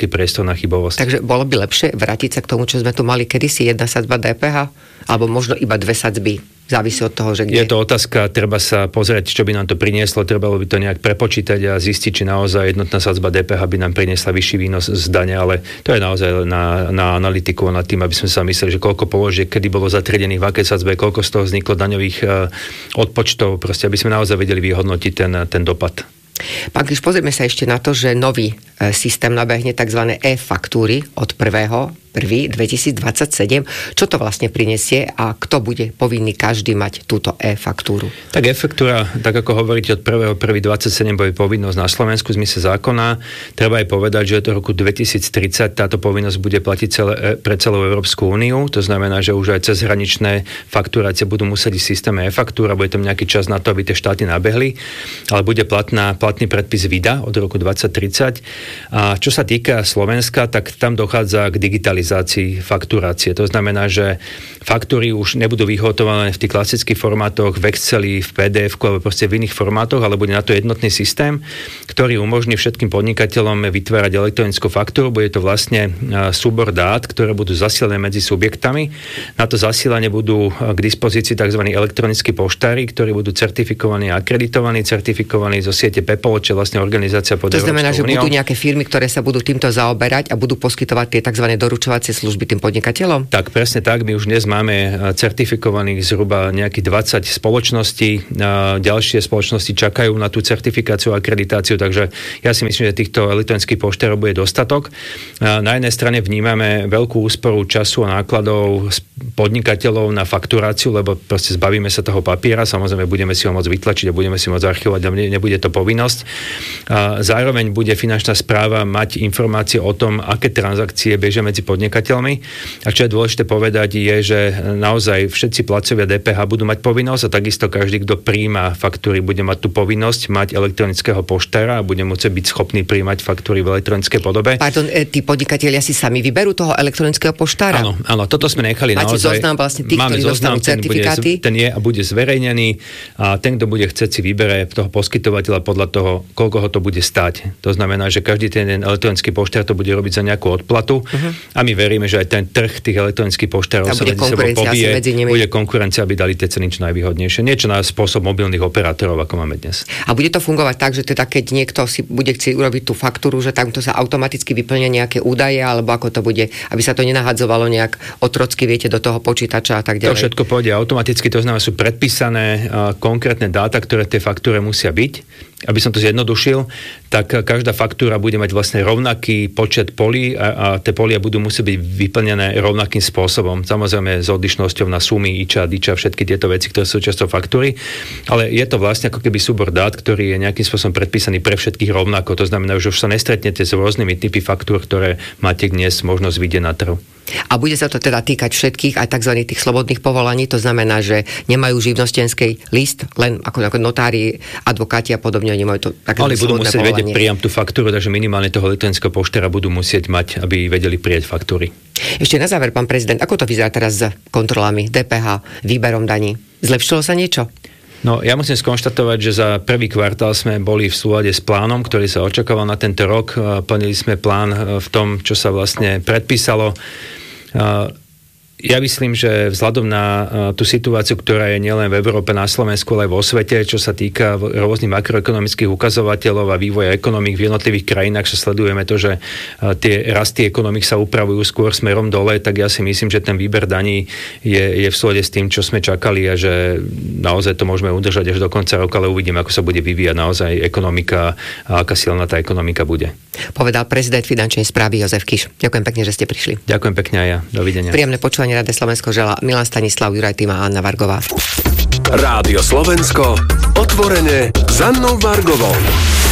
veľký priestor na chybovosť. Takže bolo by lepšie vrátiť sa k tomu, čo sme tu mali kedysi, jedna sadzba dé pé há, alebo možno iba dve sadzby, závisí od toho, že kde. Je to otázka, treba sa pozrieť, čo by nám to prinieslo, trebalo by to nejak prepočítať a zistiť, či naozaj jednotná sadzba dé pé há by nám priniesla vyšší výnos z dane, ale to je naozaj na, na analytiku, nad tým, aby sme sa mysleli, že koľko položiek, kedy bolo zatriedených v akej sadzbe, koľko z toho vzniklo daňových odpočtov, proste aby sme naozaj vedeli vyhodnotiť ten, ten dopad. Pán Kiš, pozrieme sa ešte na to, že nový e, systém nabehne tzv. e-faktúry od prvého prvý dvetisícdvadsaťsedem. Čo to vlastne prinesie a kto bude povinný každý mať túto e-faktúru? Tak e-faktúra, tak ako hovoríte, od prvého prvý dvadsaťsedem bude povinnosť na Slovensku v zmysle zákona. Treba aj povedať, že od roku dvetisíctridsať táto povinnosť bude platiť celé, pre celú Európsku úniu. To znamená, že už aj cezhraničné fakturácie budú musieť v systéme e-faktúra. Bude tam nejaký čas na to, aby tie štáty nabehli, ale bude platná, platný predpis vida od roku dvadsať tridsať. A čo sa týka Slovenska, tak tam dochádza k digitalizácii fakturácie. To znamená, že faktúry už nebudú vyhotované v tých klasických formátoch, v Exceli, v pé dé efku alebo proste v iných formátoch, ale bude na to jednotný systém, ktorý umožní všetkým podnikateľom vytvárať elektronickú faktúru. Bude to vlastne súbor dát, ktoré budú zasielané medzi subjektami. Na to zasielanie budú k dispozícii tzv. Elektronickí poštári, ktorí budú certifikovaní a akreditovaní, certifikovaní zo siete PEPOL, čo je vlastne organizácia pod Európskou úniou. To znamená, že budú nejaké firmy, ktoré sa budú týmto zaoberať a budú poskytovať tie tzv. Doručovacie služby tým podnikateľom? Tak, presne tak. My už dnes máme certifikovaných zhruba nejakých dvadsať spoločností. Ďalšie spoločnosti čakajú na tú certifikáciu a akreditáciu, takže ja si myslím, že týchto elektronických poštárov bude dostatok. Na jednej strane vnímame veľkú úsporu času a nákladov podnikateľov na fakturáciu, lebo proste zbavíme sa toho papiera, samozrejme budeme si ho môcť vytlačiť a budeme si môcť archivovať, a nebude to povinnosť. Zároveň bude finančná správa mať informácie o tom, aké transakcie bežia medzi podnikateľmi. A čo je dôležité povedať je, že naozaj všetci placovia dé pé há budú mať povinnosť a takisto každý, kto prijíma faktúry, bude mať tú povinnosť mať elektronického poštára a bude môcť byť schopný prijímať faktúry v elektronickej podobe. Pardon, tí podnikatelia si sami vyberú toho elektronického poštára? Áno, áno, toto sme nechali Máte naozaj. Zoznam vlastne tých, Máme ktorí zoznam, dostanú certifikáty? Ten, bude, ten je a bude zverejnený a ten, kto bude chcieť, si vybere toho poskytovateľa podľa toho, koľko ho to bude stáť. To znamená, že každý ten elektronický poštár to bude robiť za nejakú odplatu. Uh-huh. A my veríme, že aj ten trh tých elektronických poštárov sa medzi sebou pobije, bude konkurencia, aby dali tie ceny čo najvýhodnejšie. Niečo na spôsob mobilných operátorov, ako máme dnes. A bude to fungovať tak, že teda keď niekto si bude chcieť urobiť tú faktúru, že tamto sa automaticky vyplňa nejaké údaje, alebo ako to bude, aby sa to nenahadzovalo nejak otrocky, viete, do toho počítača a tak ďalej. To všetko pôjde automaticky, to znamená, sú predpísané uh, konkrétne dáta, ktoré tie faktúre musia byť. Aby som to zjednodušil, tak každá faktúra bude mať vlastne rovnaký počet polí a, a tie polia budú musieť byť vyplnené rovnakým spôsobom. Samozrejme s odlišnosťou na sumy, iča, diča, všetky tieto veci, ktoré sú často faktúry. Ale je to vlastne ako keby súbor dát, ktorý je nejakým spôsobom predpísaný pre všetkých rovnako. To znamená, že už sa nestretnete s rôznymi typy faktúr, ktoré máte dnes možnosť vidieť na trhu. A bude sa to teda týkať všetkých, aj tzv. Tých slobodných povolaní, to znamená, že nemajú živnostenský list, len ako, ako notári, advokáti a podobne, nemajú to také ale budú musieť povolanie. vedieť priam tú faktúru, takže minimálne toho elektronického poštára budú musieť mať, aby vedeli prijať faktúry. Ešte na záver, pán prezident, ako to vyzerá teraz s kontrolami dé pé há, výberom daní? Zlepšilo sa niečo? No, ja musím skonštatovať, že za prvý kvartál sme boli v súlade s plánom, ktorý sa očakával na tento rok. Plnili sme plán v tom, čo sa vlastne predpísalo. Ja myslím, že vzhľadom na tú situáciu, ktorá je nielen v Európe, na Slovensku, ale aj vo svete, čo sa týka rôznych makroekonomických ukazovateľov a vývoja ekonomík v jednotlivých krajinách, že sledujeme to, že tie rasty ekonomík sa upravujú skôr smerom dole, tak ja si myslím, že ten výber daní je, je v súlade s tým, čo sme čakali a že naozaj to môžeme udržať až do konca roka, ale uvidíme, ako sa bude vyvíjať naozaj ekonomika a aká silná tá ekonomika bude. Povedal prezident finančnej správy Jozef Kiš. Ďakujem pekne, že ste prišli. Ďakujem pekne aj ja. Dovidenia. Príjemné počúvanie. Rade Slovensko želá Milan Stanislav, Juraj Tým a Anna Vargová. Rádio Slovensko, otvorene s Annou Vargovou.